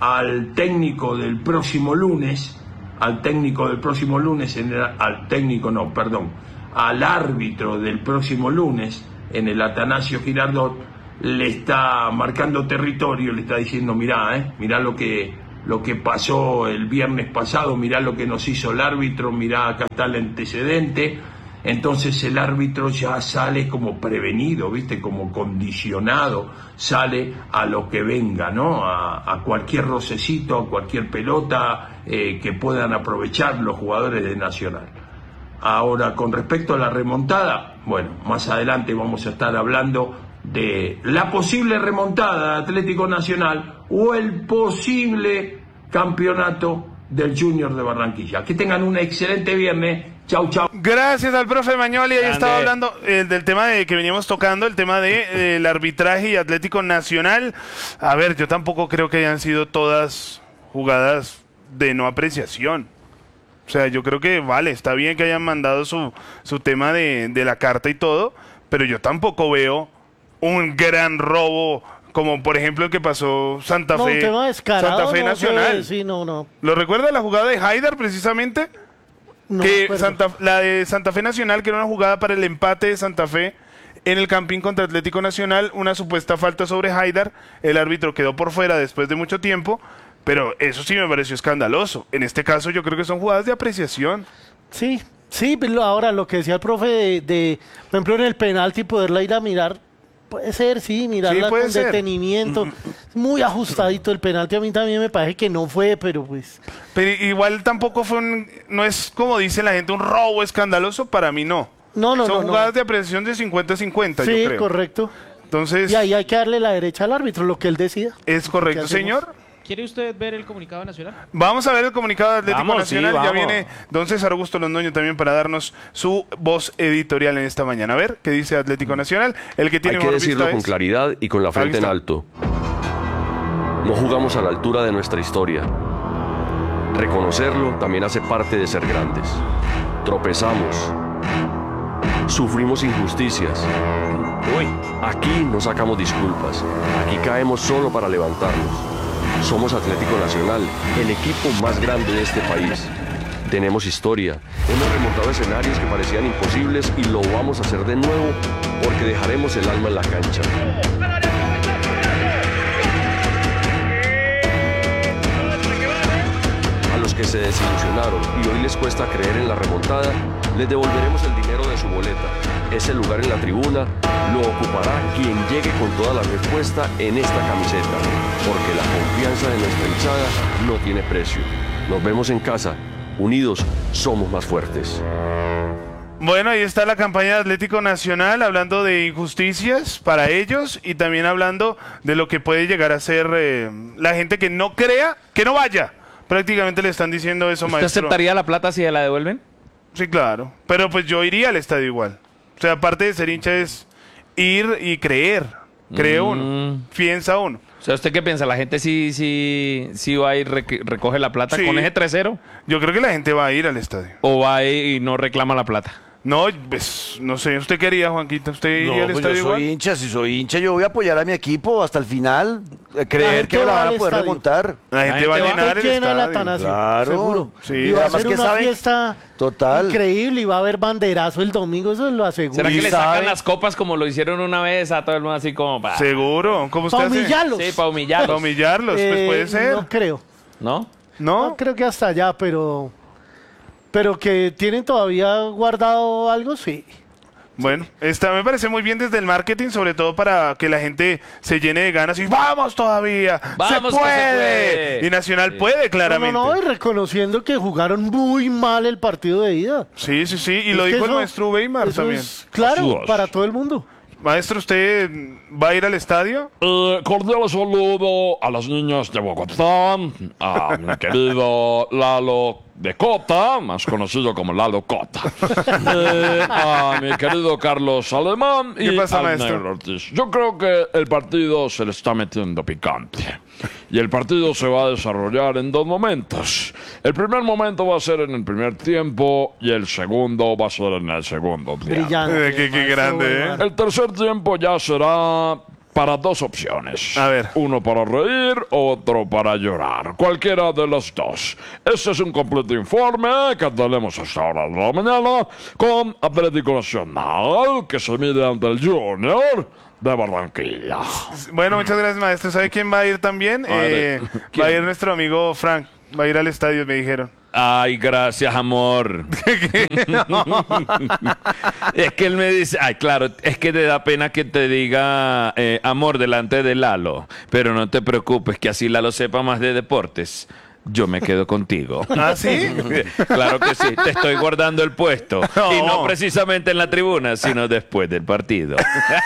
Speaker 22: al técnico del próximo lunes, al técnico del próximo lunes, en el, al técnico no, perdón, al árbitro del próximo lunes en el Atanasio Girardot, le está marcando territorio, le está diciendo, mirá, eh, mirá lo que, lo que pasó el viernes pasado, mirá lo que nos hizo el árbitro, mirá, acá está el antecedente. Entonces el árbitro ya sale como prevenido, ¿viste? Como condicionado, sale a lo que venga, ¿no? A, a cualquier rocecito, a cualquier pelota eh, que puedan aprovechar los jugadores de Nacional. Ahora, con respecto a la remontada, bueno, más adelante vamos a estar hablando de la posible remontada de Atlético Nacional o el posible campeonato del Junior de Barranquilla. Que tengan un excelente viernes. Chau, chau.
Speaker 17: Gracias al profe Mañoli. Ahí
Speaker 22: Grande.
Speaker 17: estaba hablando eh, del tema de que veníamos tocando, el tema de eh, el arbitraje y Atlético Nacional. A ver, yo tampoco creo que hayan sido todas jugadas de no apreciación. O sea, yo creo que vale, está bien que hayan mandado su, su tema de, de la carta y todo, pero yo tampoco veo un gran robo como por ejemplo el que pasó Santa
Speaker 19: No,
Speaker 17: Fe,
Speaker 19: un tema descarado,
Speaker 17: Santa Fe
Speaker 19: no
Speaker 17: Nacional.
Speaker 19: sé, sí, no, no.
Speaker 17: ¿Lo recuerda la jugada de Haidar precisamente?
Speaker 19: No
Speaker 17: que
Speaker 19: recuerdo.
Speaker 17: Santa, la de Santa Fe Nacional, que era una jugada para el empate de Santa Fe en el Campín contra Atlético Nacional, una supuesta falta sobre Haidar, el árbitro quedó por fuera después de mucho tiempo, pero eso sí me pareció escandaloso. En este caso yo creo que son jugadas de apreciación.
Speaker 19: Sí, sí, pero ahora lo que decía el profe de, de, por ejemplo, en el penalti poderla ir a mirar, puede ser, sí, mirarla
Speaker 17: Sí, puede
Speaker 19: con
Speaker 17: ser.
Speaker 19: detenimiento, muy ajustadito el penalti, a mí también me parece que no fue, pero pues...
Speaker 17: Pero igual tampoco fue un, no es como dice la gente, un robo escandaloso, para mí no.
Speaker 19: No, no,
Speaker 17: Son
Speaker 19: no,
Speaker 17: jugadas
Speaker 19: no.
Speaker 17: de apreciación de cincuenta a cincuenta, yo
Speaker 19: Sí,
Speaker 17: creo.
Speaker 19: correcto.
Speaker 17: Entonces...
Speaker 19: Y ahí hay que darle la derecha al árbitro, lo que él decida.
Speaker 17: Es correcto,
Speaker 19: ¿Qué hacemos?
Speaker 17: señor.
Speaker 5: ¿Quiere usted ver el comunicado nacional?
Speaker 17: Vamos a ver el comunicado de Atlético
Speaker 5: Vamos,
Speaker 17: Nacional.
Speaker 5: sí,
Speaker 17: Ya
Speaker 5: vamos.
Speaker 17: viene don César Augusto Londoño también para darnos su voz editorial en esta mañana. A ver qué dice Atlético Nacional. El que tiene
Speaker 4: Hay que
Speaker 17: mejor
Speaker 4: decirlo
Speaker 17: vista
Speaker 4: con
Speaker 17: es-
Speaker 4: claridad y con la frente
Speaker 17: Ahí
Speaker 4: en
Speaker 17: está.
Speaker 4: alto. No jugamos a la altura de nuestra historia. Reconocerlo también hace parte de ser grandes. Tropezamos. Sufrimos injusticias. Aquí no sacamos disculpas. Aquí caemos solo para levantarnos. Somos Atlético Nacional, el equipo más grande de este país. Tenemos historia. Hemos remontado escenarios que parecían imposibles y lo vamos a hacer de nuevo porque dejaremos el alma en la cancha. A los que se desilusionaron y hoy les cuesta creer en la remontada, les devolveremos el dinero de su boleta. Ese lugar en la tribuna lo ocupará quien llegue con toda la respuesta en esta camiseta, porque la confianza de nuestra hinchada no tiene precio. Nos vemos en casa. Unidos somos más fuertes.
Speaker 17: Bueno, ahí está la campaña de Atlético Nacional hablando de injusticias para ellos y también hablando de lo que puede llegar a ser eh, la gente que no crea, que no vaya. Prácticamente le están diciendo eso,
Speaker 20: ¿Usted
Speaker 17: maestro.
Speaker 20: aceptaría la plata si la devuelven?
Speaker 17: Sí, claro. Pero pues yo iría al estadio igual. O sea, aparte de ser hincha es ir y creer. Cree
Speaker 20: Mm.
Speaker 17: uno. Piensa uno.
Speaker 20: O sea, ¿usted qué piensa? ¿La gente sí, sí, sí va y rec- recoge la plata
Speaker 17: Sí.
Speaker 20: con ese tres cero?
Speaker 17: Yo creo que la gente va a ir al estadio.
Speaker 20: ¿O va y no reclama la plata?
Speaker 17: No, pues no sé. ¿Usted qué haría, Juanquita? ¿Usted iría
Speaker 18: No,
Speaker 17: al
Speaker 18: pues
Speaker 17: estadio
Speaker 18: yo soy
Speaker 17: igual?
Speaker 18: hincha, si soy hincha yo voy a apoyar a mi equipo hasta el final, eh, creer
Speaker 19: gente
Speaker 18: que me la
Speaker 19: va
Speaker 18: van a
Speaker 19: al
Speaker 18: poder
Speaker 19: estadio.
Speaker 18: remontar.
Speaker 17: La gente va a llenar el
Speaker 19: llena el
Speaker 17: estadio.
Speaker 19: Atanasio,
Speaker 18: Claro.
Speaker 19: seguro.
Speaker 17: Sí.
Speaker 19: Y va a
Speaker 18: Además
Speaker 19: ser
Speaker 18: que
Speaker 19: una
Speaker 18: saben-
Speaker 19: fiesta
Speaker 18: Total.
Speaker 19: increíble y va a haber banderazo el domingo, eso lo aseguro.
Speaker 20: ¿Será que
Speaker 18: Y
Speaker 20: le
Speaker 18: sabe-
Speaker 20: sacan las copas como lo hicieron una vez a todo el mundo así como para...
Speaker 17: Seguro. ¿Cómo usted
Speaker 19: Pa'
Speaker 17: hace?
Speaker 19: humillarlos.
Speaker 20: Sí, para humillarlos.
Speaker 17: Para humillarlos, pues
Speaker 19: Eh,
Speaker 17: puede ser.
Speaker 19: No creo.
Speaker 20: ¿No?
Speaker 17: ¿No?
Speaker 19: No creo que hasta allá, pero... Pero que tienen todavía guardado algo, sí.
Speaker 17: Bueno, esta me parece muy bien desde el marketing, sobre todo para que la gente se llene de ganas y ¡vamos todavía!
Speaker 20: ¡Vamos
Speaker 17: ¡Se
Speaker 20: que se
Speaker 17: puede!
Speaker 20: puede!
Speaker 17: Y Nacional puede, claramente.
Speaker 19: No, no, no, y reconociendo que jugaron muy mal el partido de ida.
Speaker 17: Sí, sí, sí. Y lo
Speaker 19: Es que
Speaker 17: dijo el
Speaker 19: eso-
Speaker 17: maestro Weimar
Speaker 19: eso
Speaker 17: también.
Speaker 19: es claro,
Speaker 17: Así es.
Speaker 19: para todo el mundo.
Speaker 17: Maestro, ¿usted va a ir al estadio?
Speaker 21: Eh, cordial saludo a las niñas de Bogotá, a mi querido Lalo de Cota, más conocido como Lalo Cota, eh, a mi querido Carlos Alemán y
Speaker 17: ¿Qué pasa,
Speaker 21: al
Speaker 17: maestro?
Speaker 21: Negro Ortiz. Yo creo que el partido se le está metiendo picante y el partido se va a desarrollar en dos momentos. El primer momento va a ser en el primer tiempo y el segundo va a ser en el segundo tiempo.
Speaker 19: Brillante.
Speaker 17: Eh, qué, qué grande, ¿eh?
Speaker 21: El tercer tiempo ya será para dos opciones.
Speaker 17: A ver.
Speaker 21: Uno para reír, otro para llorar. Cualquiera de los dos. Este es un completo informe que tenemos hasta ahora de la mañana con Atlético Nacional, que se mide ante el Junior de Barranquilla.
Speaker 17: Bueno, muchas gracias, maestro. ¿Sabe quién va a ir también?
Speaker 21: Vale.
Speaker 17: Eh,
Speaker 21: ¿Quién?
Speaker 17: va a ir nuestro amigo Frank. Va a ir al estadio, me dijeron.
Speaker 20: Ay, gracias, amor. Es que él me dice, ay, claro, es que te da pena que te diga eh, amor delante de Lalo, pero no te preocupes, que así Lalo sepa más de deportes. Yo me quedo contigo.
Speaker 17: ¿Ah, sí?
Speaker 20: Claro que sí, te estoy guardando el puesto.
Speaker 17: No.
Speaker 20: Y no precisamente en la tribuna, sino después del partido.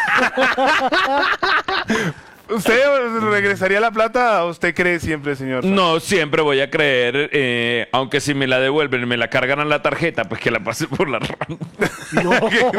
Speaker 17: ¿Usted regresaría la plata o usted cree siempre, señor?
Speaker 20: No, siempre voy a creer, eh, aunque si me la devuelven y me la cargan a la tarjeta, pues que la pase por la RAM.
Speaker 17: No,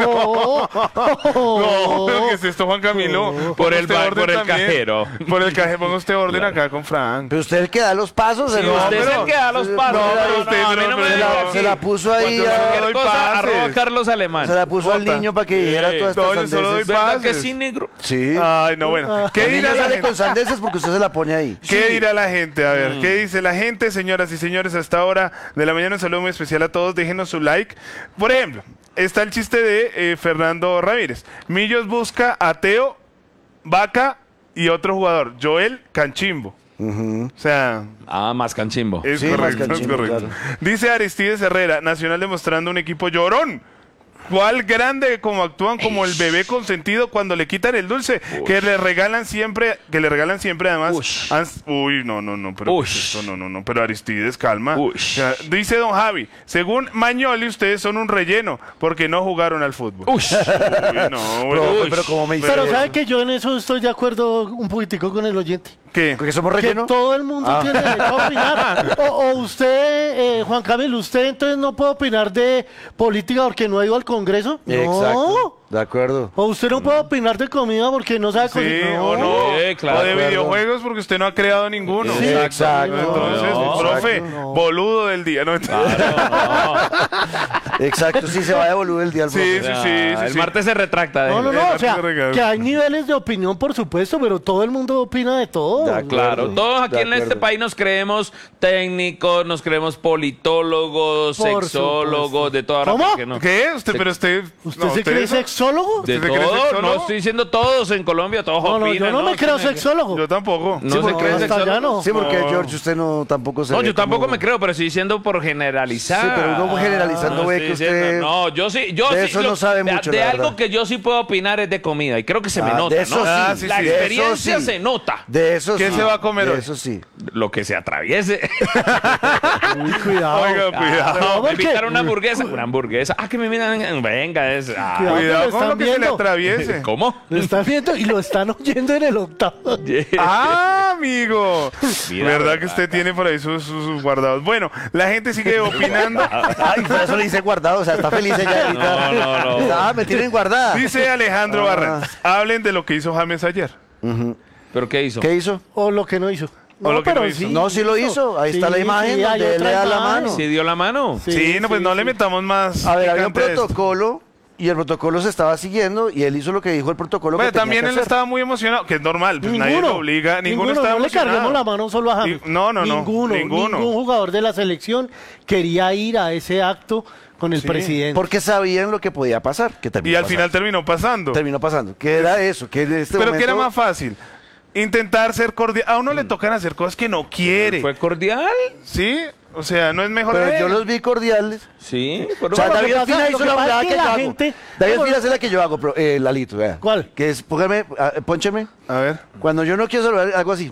Speaker 17: no, pero ¿qué es esto, Juan Camilo?
Speaker 20: Por el,
Speaker 17: Ponga
Speaker 20: ba-
Speaker 17: usted
Speaker 20: por el
Speaker 17: orden también.
Speaker 20: cajero.
Speaker 17: Por el cajero, ponga usted orden acá con Frank.
Speaker 18: Pero usted es el que da los pasos.
Speaker 17: Sí,
Speaker 18: ¿no?
Speaker 17: usted es el
Speaker 18: Pero-
Speaker 17: que da los pasos.
Speaker 18: No,
Speaker 17: No,
Speaker 18: pero
Speaker 17: usted
Speaker 18: usted
Speaker 17: no,
Speaker 18: no,
Speaker 17: pero
Speaker 18: se,
Speaker 17: no,
Speaker 18: la,
Speaker 17: no,
Speaker 18: se la puso ahí.
Speaker 17: Cuando
Speaker 18: a-
Speaker 17: yo doy pases.
Speaker 20: Arroba Carlos Alemán.
Speaker 18: Se la puso al niño para que dijera todas estas
Speaker 17: No, yo solo doy
Speaker 18: sandeces.
Speaker 20: ¿Verdad que
Speaker 17: pases.
Speaker 20: sí, negro?
Speaker 18: Sí.
Speaker 17: Ay, no, bueno. ¿Qué
Speaker 18: El niño
Speaker 17: dirá la
Speaker 18: sale
Speaker 17: gente?
Speaker 18: con sandeces porque usted se la pone ahí.
Speaker 17: ¿Qué dirá la gente? A ver,
Speaker 20: Mm.
Speaker 17: ¿qué dice la gente, señoras y señores? Hasta ahora de la mañana un saludo muy especial a todos. Déjenos su like. Por ejemplo, está el chiste de eh, Fernando Ramírez. Millos busca a Teo, Vaca y otro jugador, Joel Canchimbo. O sea,
Speaker 20: Ah, más canchimbo.
Speaker 17: es
Speaker 18: Sí, más
Speaker 17: correcto, es
Speaker 18: Canchimbo,
Speaker 17: correcto.
Speaker 18: claro.
Speaker 17: Dice Aristides Herrera, Nacional demostrando un equipo llorón. ¿Cuál grande como actúan como el bebé consentido cuando le quitan el dulce? Que le regalan siempre, que le regalan siempre además.
Speaker 20: Ush.
Speaker 17: ans- Uy, no, no, no, pero ¿qué es
Speaker 20: Ush.
Speaker 17: esto? No, no, no, pero Aristides, calma.
Speaker 20: Ush.
Speaker 17: Ya, dice don Javi, según Mañoli, ustedes son un relleno porque no jugaron al fútbol.
Speaker 20: Ush.
Speaker 17: Uy, no, bueno,
Speaker 18: Profe, pero como me dice-
Speaker 19: Pero sabe que yo en eso estoy de acuerdo un poquitico con el oyente.
Speaker 17: ¿Qué?
Speaker 18: Porque somos
Speaker 19: Que
Speaker 18: relleno.
Speaker 19: todo el mundo
Speaker 18: Ah.
Speaker 19: tiene derecho a opinar. O, o usted, eh, Juan Camilo, usted entonces no puede opinar de política porque no ha ido al Congreso.
Speaker 18: Exacto.
Speaker 19: No.
Speaker 18: De acuerdo.
Speaker 19: O usted no puede opinar de comida porque no sabe
Speaker 17: Sí,
Speaker 19: cocinar.
Speaker 17: o no.
Speaker 20: Sí, claro.
Speaker 17: O de
Speaker 18: acuerdo.
Speaker 17: videojuegos porque usted no ha creado ninguno.
Speaker 18: Sí, exacto.
Speaker 17: Entonces,
Speaker 20: No,
Speaker 17: profe,
Speaker 19: exacto.
Speaker 17: boludo del día. No,
Speaker 18: Exacto, sí, se vaya boludo el día al
Speaker 17: Sí,
Speaker 18: profe.
Speaker 17: sí,
Speaker 20: Ah,
Speaker 17: sí, sí,
Speaker 20: el
Speaker 17: sí.
Speaker 20: martes se retracta.
Speaker 19: No, no,
Speaker 20: déjelo.
Speaker 19: no, o sea,
Speaker 17: Martín Regalado.
Speaker 19: que hay niveles de opinión, por supuesto, pero todo el mundo opina de todo.
Speaker 18: De acuerdo.
Speaker 20: Claro, todos aquí
Speaker 18: De
Speaker 20: en este
Speaker 18: acuerdo.
Speaker 20: país nos creemos técnicos, nos creemos politólogos,
Speaker 19: Por
Speaker 20: sexólogos,
Speaker 19: supuesto.
Speaker 20: de toda
Speaker 19: ¿Cómo?
Speaker 20: ¿por qué no?
Speaker 17: ¿Qué? ¿Usted, pero usted...
Speaker 19: ¿Usted
Speaker 17: no,
Speaker 19: se cree
Speaker 17: eso-
Speaker 19: sexólogo?
Speaker 20: De
Speaker 17: ¿Usted se cree
Speaker 20: todos,
Speaker 17: sexólogo?
Speaker 20: no estoy diciendo todos en Colombia, todos
Speaker 19: No, no,
Speaker 20: opinan.
Speaker 19: yo no me creo
Speaker 20: Se
Speaker 19: sexólogo.
Speaker 17: Yo tampoco.
Speaker 20: No
Speaker 19: Sí,
Speaker 20: se
Speaker 19: porque
Speaker 20: cree
Speaker 19: hasta
Speaker 20: sexólogo.
Speaker 19: allá no.
Speaker 18: Sí, porque
Speaker 17: No.
Speaker 18: George, usted no tampoco se
Speaker 20: No,
Speaker 18: ve
Speaker 20: yo tampoco
Speaker 18: como-
Speaker 20: me creo, pero estoy diciendo por generalizar.
Speaker 18: Sí, pero uno generalizando
Speaker 20: No
Speaker 18: ve
Speaker 20: estoy
Speaker 18: que usted
Speaker 20: diciendo- No, yo sí, yo
Speaker 18: de
Speaker 20: sí.
Speaker 18: eso
Speaker 20: lo-
Speaker 18: no sabe
Speaker 20: de-
Speaker 18: mucho,
Speaker 20: De
Speaker 18: la
Speaker 20: algo
Speaker 18: verdad.
Speaker 20: que yo sí puedo opinar es de comida, y creo que se me
Speaker 18: Ah,
Speaker 20: nota,
Speaker 18: de eso
Speaker 20: ¿no?
Speaker 18: sí.
Speaker 17: Ah, sí,
Speaker 20: La
Speaker 17: sí.
Speaker 18: De eso
Speaker 20: experiencia
Speaker 18: sí.
Speaker 20: se nota.
Speaker 18: De eso
Speaker 17: ¿Qué
Speaker 18: sí.
Speaker 17: se va a comer
Speaker 18: De
Speaker 17: hoy?
Speaker 18: eso sí.
Speaker 20: Lo que se atraviese.
Speaker 19: Uy, cuidado.
Speaker 17: Oiga, cuidado.
Speaker 19: No,
Speaker 20: Me
Speaker 19: porque-
Speaker 20: invitar una hamburguesa. Una hamburguesa. Ah, que me miran. Venga, es. ah.
Speaker 19: Cuidado.
Speaker 17: Cuidado
Speaker 19: lo
Speaker 17: con lo
Speaker 19: están
Speaker 17: que se le
Speaker 19: viendo.
Speaker 17: atraviese.
Speaker 20: ¿Cómo?
Speaker 19: Lo están viendo y lo están oyendo en el octavo.
Speaker 17: Ah, amigo.
Speaker 20: Mira,
Speaker 17: ¿Verdad
Speaker 20: verdad.
Speaker 17: que usted tiene por ahí sus, sus- sus guardados? Bueno, la gente sigue opinando.
Speaker 18: Ay, por eso le dice guardado, o sea, está feliz ella ahorita.
Speaker 20: No, no, no.
Speaker 18: Ah, me tienen guardada.
Speaker 17: Dice Alejandro
Speaker 18: Ah.
Speaker 17: Barrantes, hablen de lo que hizo James ayer.
Speaker 20: ¿Pero qué hizo?
Speaker 18: ¿Qué hizo?
Speaker 19: O lo que no hizo.
Speaker 17: O lo que
Speaker 19: pero
Speaker 17: no hizo.
Speaker 18: No, sí lo hizo. Ahí está la imagen
Speaker 19: sí, hay
Speaker 18: donde él
Speaker 19: otra
Speaker 18: le da la
Speaker 19: imagen.
Speaker 18: mano.
Speaker 20: ¿Sí dio la mano?
Speaker 17: Sí, no, pues
Speaker 19: sí,
Speaker 17: no
Speaker 19: sí.
Speaker 17: le metamos más.
Speaker 18: A ver, había un
Speaker 17: picante a esto.
Speaker 18: protocolo y el protocolo se estaba siguiendo y él hizo lo que dijo el protocolo
Speaker 17: Bueno,
Speaker 18: que tenía
Speaker 17: también
Speaker 18: que
Speaker 17: él
Speaker 18: hacer.
Speaker 17: estaba muy emocionado, que es normal, pues nadie lo obliga, ninguno, está
Speaker 19: no le
Speaker 17: emocionado.
Speaker 19: carguemos la mano solo a James.
Speaker 17: Ni- no, no, no,
Speaker 19: Ninguno,
Speaker 17: ninguno.
Speaker 19: ningún jugador de la selección quería ir a ese acto con el
Speaker 17: Sí,
Speaker 19: presidente.
Speaker 18: Porque sabían lo que podía pasar. Que
Speaker 17: Y
Speaker 18: terminó
Speaker 17: al
Speaker 18: pasando.
Speaker 17: final terminó pasando.
Speaker 18: terminó pasando. Que era eso, que en este
Speaker 17: Pero que era
Speaker 18: momento-
Speaker 17: más fácil. Intentar ser cordial. A uno le tocan hacer cosas que no quiere.
Speaker 20: ¿Fue cordial?
Speaker 17: ¿Sí? O sea, no es mejor.
Speaker 18: Pero
Speaker 17: Eh,
Speaker 18: yo los vi cordiales.
Speaker 20: Sí.
Speaker 18: O sea,
Speaker 19: lo que
Speaker 18: David
Speaker 19: pasa-
Speaker 18: Espina
Speaker 19: lo
Speaker 18: hizo
Speaker 19: que
Speaker 18: la
Speaker 19: pasa
Speaker 18: jugada
Speaker 19: es
Speaker 18: que,
Speaker 19: que
Speaker 18: yo
Speaker 19: la
Speaker 18: hago.
Speaker 19: gente-
Speaker 18: David
Speaker 19: Bueno,
Speaker 18: Espina hace la que yo hago, pero, eh, Lalito, vea.
Speaker 19: ¿Cuál?
Speaker 18: Que es, póngame, ah, póncheme.
Speaker 17: A ver.
Speaker 18: Cuando yo no quiero saludar, algo así.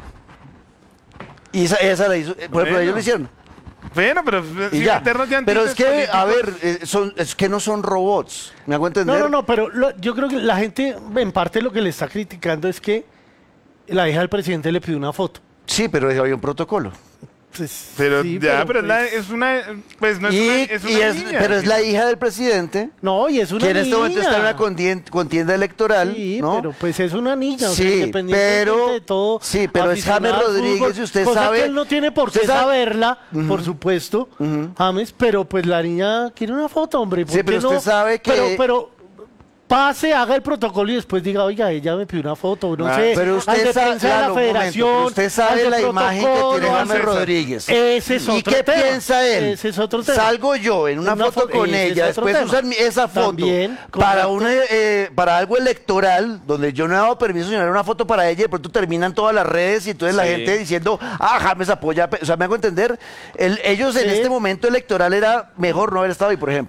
Speaker 18: Y esa, esa la hizo, eh, por ejemplo,
Speaker 17: Bueno.
Speaker 18: ellos lo hicieron.
Speaker 17: Bueno, pero
Speaker 18: Y
Speaker 17: sin
Speaker 18: ya.
Speaker 17: meternos ya en
Speaker 18: Pero es
Speaker 17: tintes
Speaker 18: que, a ver,
Speaker 17: políticos.
Speaker 18: eh, son, es que no son robots. ¿Me hago entender?
Speaker 19: No, no, no, pero lo- yo creo que la gente, en parte, lo que le está criticando es que la hija del presidente le pidió una foto.
Speaker 18: Sí, pero había un protocolo.
Speaker 19: Pues,
Speaker 17: Pero
Speaker 19: sí,
Speaker 17: ya, pero,
Speaker 19: pero
Speaker 17: es, la-
Speaker 19: pues-
Speaker 17: es una. Pues no es
Speaker 18: Y,
Speaker 17: una. Es una
Speaker 18: y es-
Speaker 17: niña.
Speaker 18: pero es la hija del presidente,
Speaker 19: No, y es una
Speaker 18: que en este momento
Speaker 19: niña.
Speaker 18: está en una contien- contienda electoral,
Speaker 19: Sí,
Speaker 18: ¿no?
Speaker 19: pero pues es una niña, o sea,
Speaker 18: Sí,
Speaker 19: independientemente
Speaker 18: pero-
Speaker 19: de todo.
Speaker 18: sí, pero es James
Speaker 19: aficionada al
Speaker 18: Rodríguez
Speaker 19: fútbol,
Speaker 18: y usted
Speaker 19: cosa
Speaker 18: sabe-
Speaker 19: que él no tiene por qué
Speaker 18: usted sabe-
Speaker 19: saberla, por supuesto, James, pero pues la niña quiere una foto, hombre. ¿por
Speaker 18: Sí,
Speaker 19: qué
Speaker 18: pero usted
Speaker 19: no?
Speaker 18: sabe que-
Speaker 19: Pero, pero pase, haga el protocolo y después diga, oiga, ella me pidió una foto, no
Speaker 18: Ah,
Speaker 19: sé,
Speaker 18: pero usted
Speaker 19: ante
Speaker 18: sabe-
Speaker 19: prensa de
Speaker 18: claro,
Speaker 19: la
Speaker 18: un momento,
Speaker 19: federación,
Speaker 18: pero usted sabe
Speaker 19: ante
Speaker 18: la imagen que
Speaker 19: protocolo,
Speaker 18: tiene James
Speaker 19: ante-
Speaker 18: Rodríguez.
Speaker 19: Ese es
Speaker 18: ¿Y
Speaker 19: otro
Speaker 18: qué
Speaker 19: tema.
Speaker 18: piensa él?
Speaker 19: Ese es otro tema.
Speaker 18: Salgo yo en una,
Speaker 19: Una
Speaker 18: foto
Speaker 19: fo-
Speaker 18: con
Speaker 19: ese es
Speaker 18: ella,
Speaker 19: otro
Speaker 18: después
Speaker 19: tema.
Speaker 18: usan mi- esa foto
Speaker 19: También,
Speaker 18: para,
Speaker 19: correcto.
Speaker 18: una, eh, para algo electoral, donde yo no he dado permiso de llevar una foto para ella, y de pronto terminan todas las redes y entonces la
Speaker 20: Sí.
Speaker 18: gente diciendo, ah, James apoya, a Pe-". O sea, me hago entender, El- ellos en
Speaker 19: Sí.
Speaker 18: este momento electoral era mejor no haber estado ahí, por ejemplo.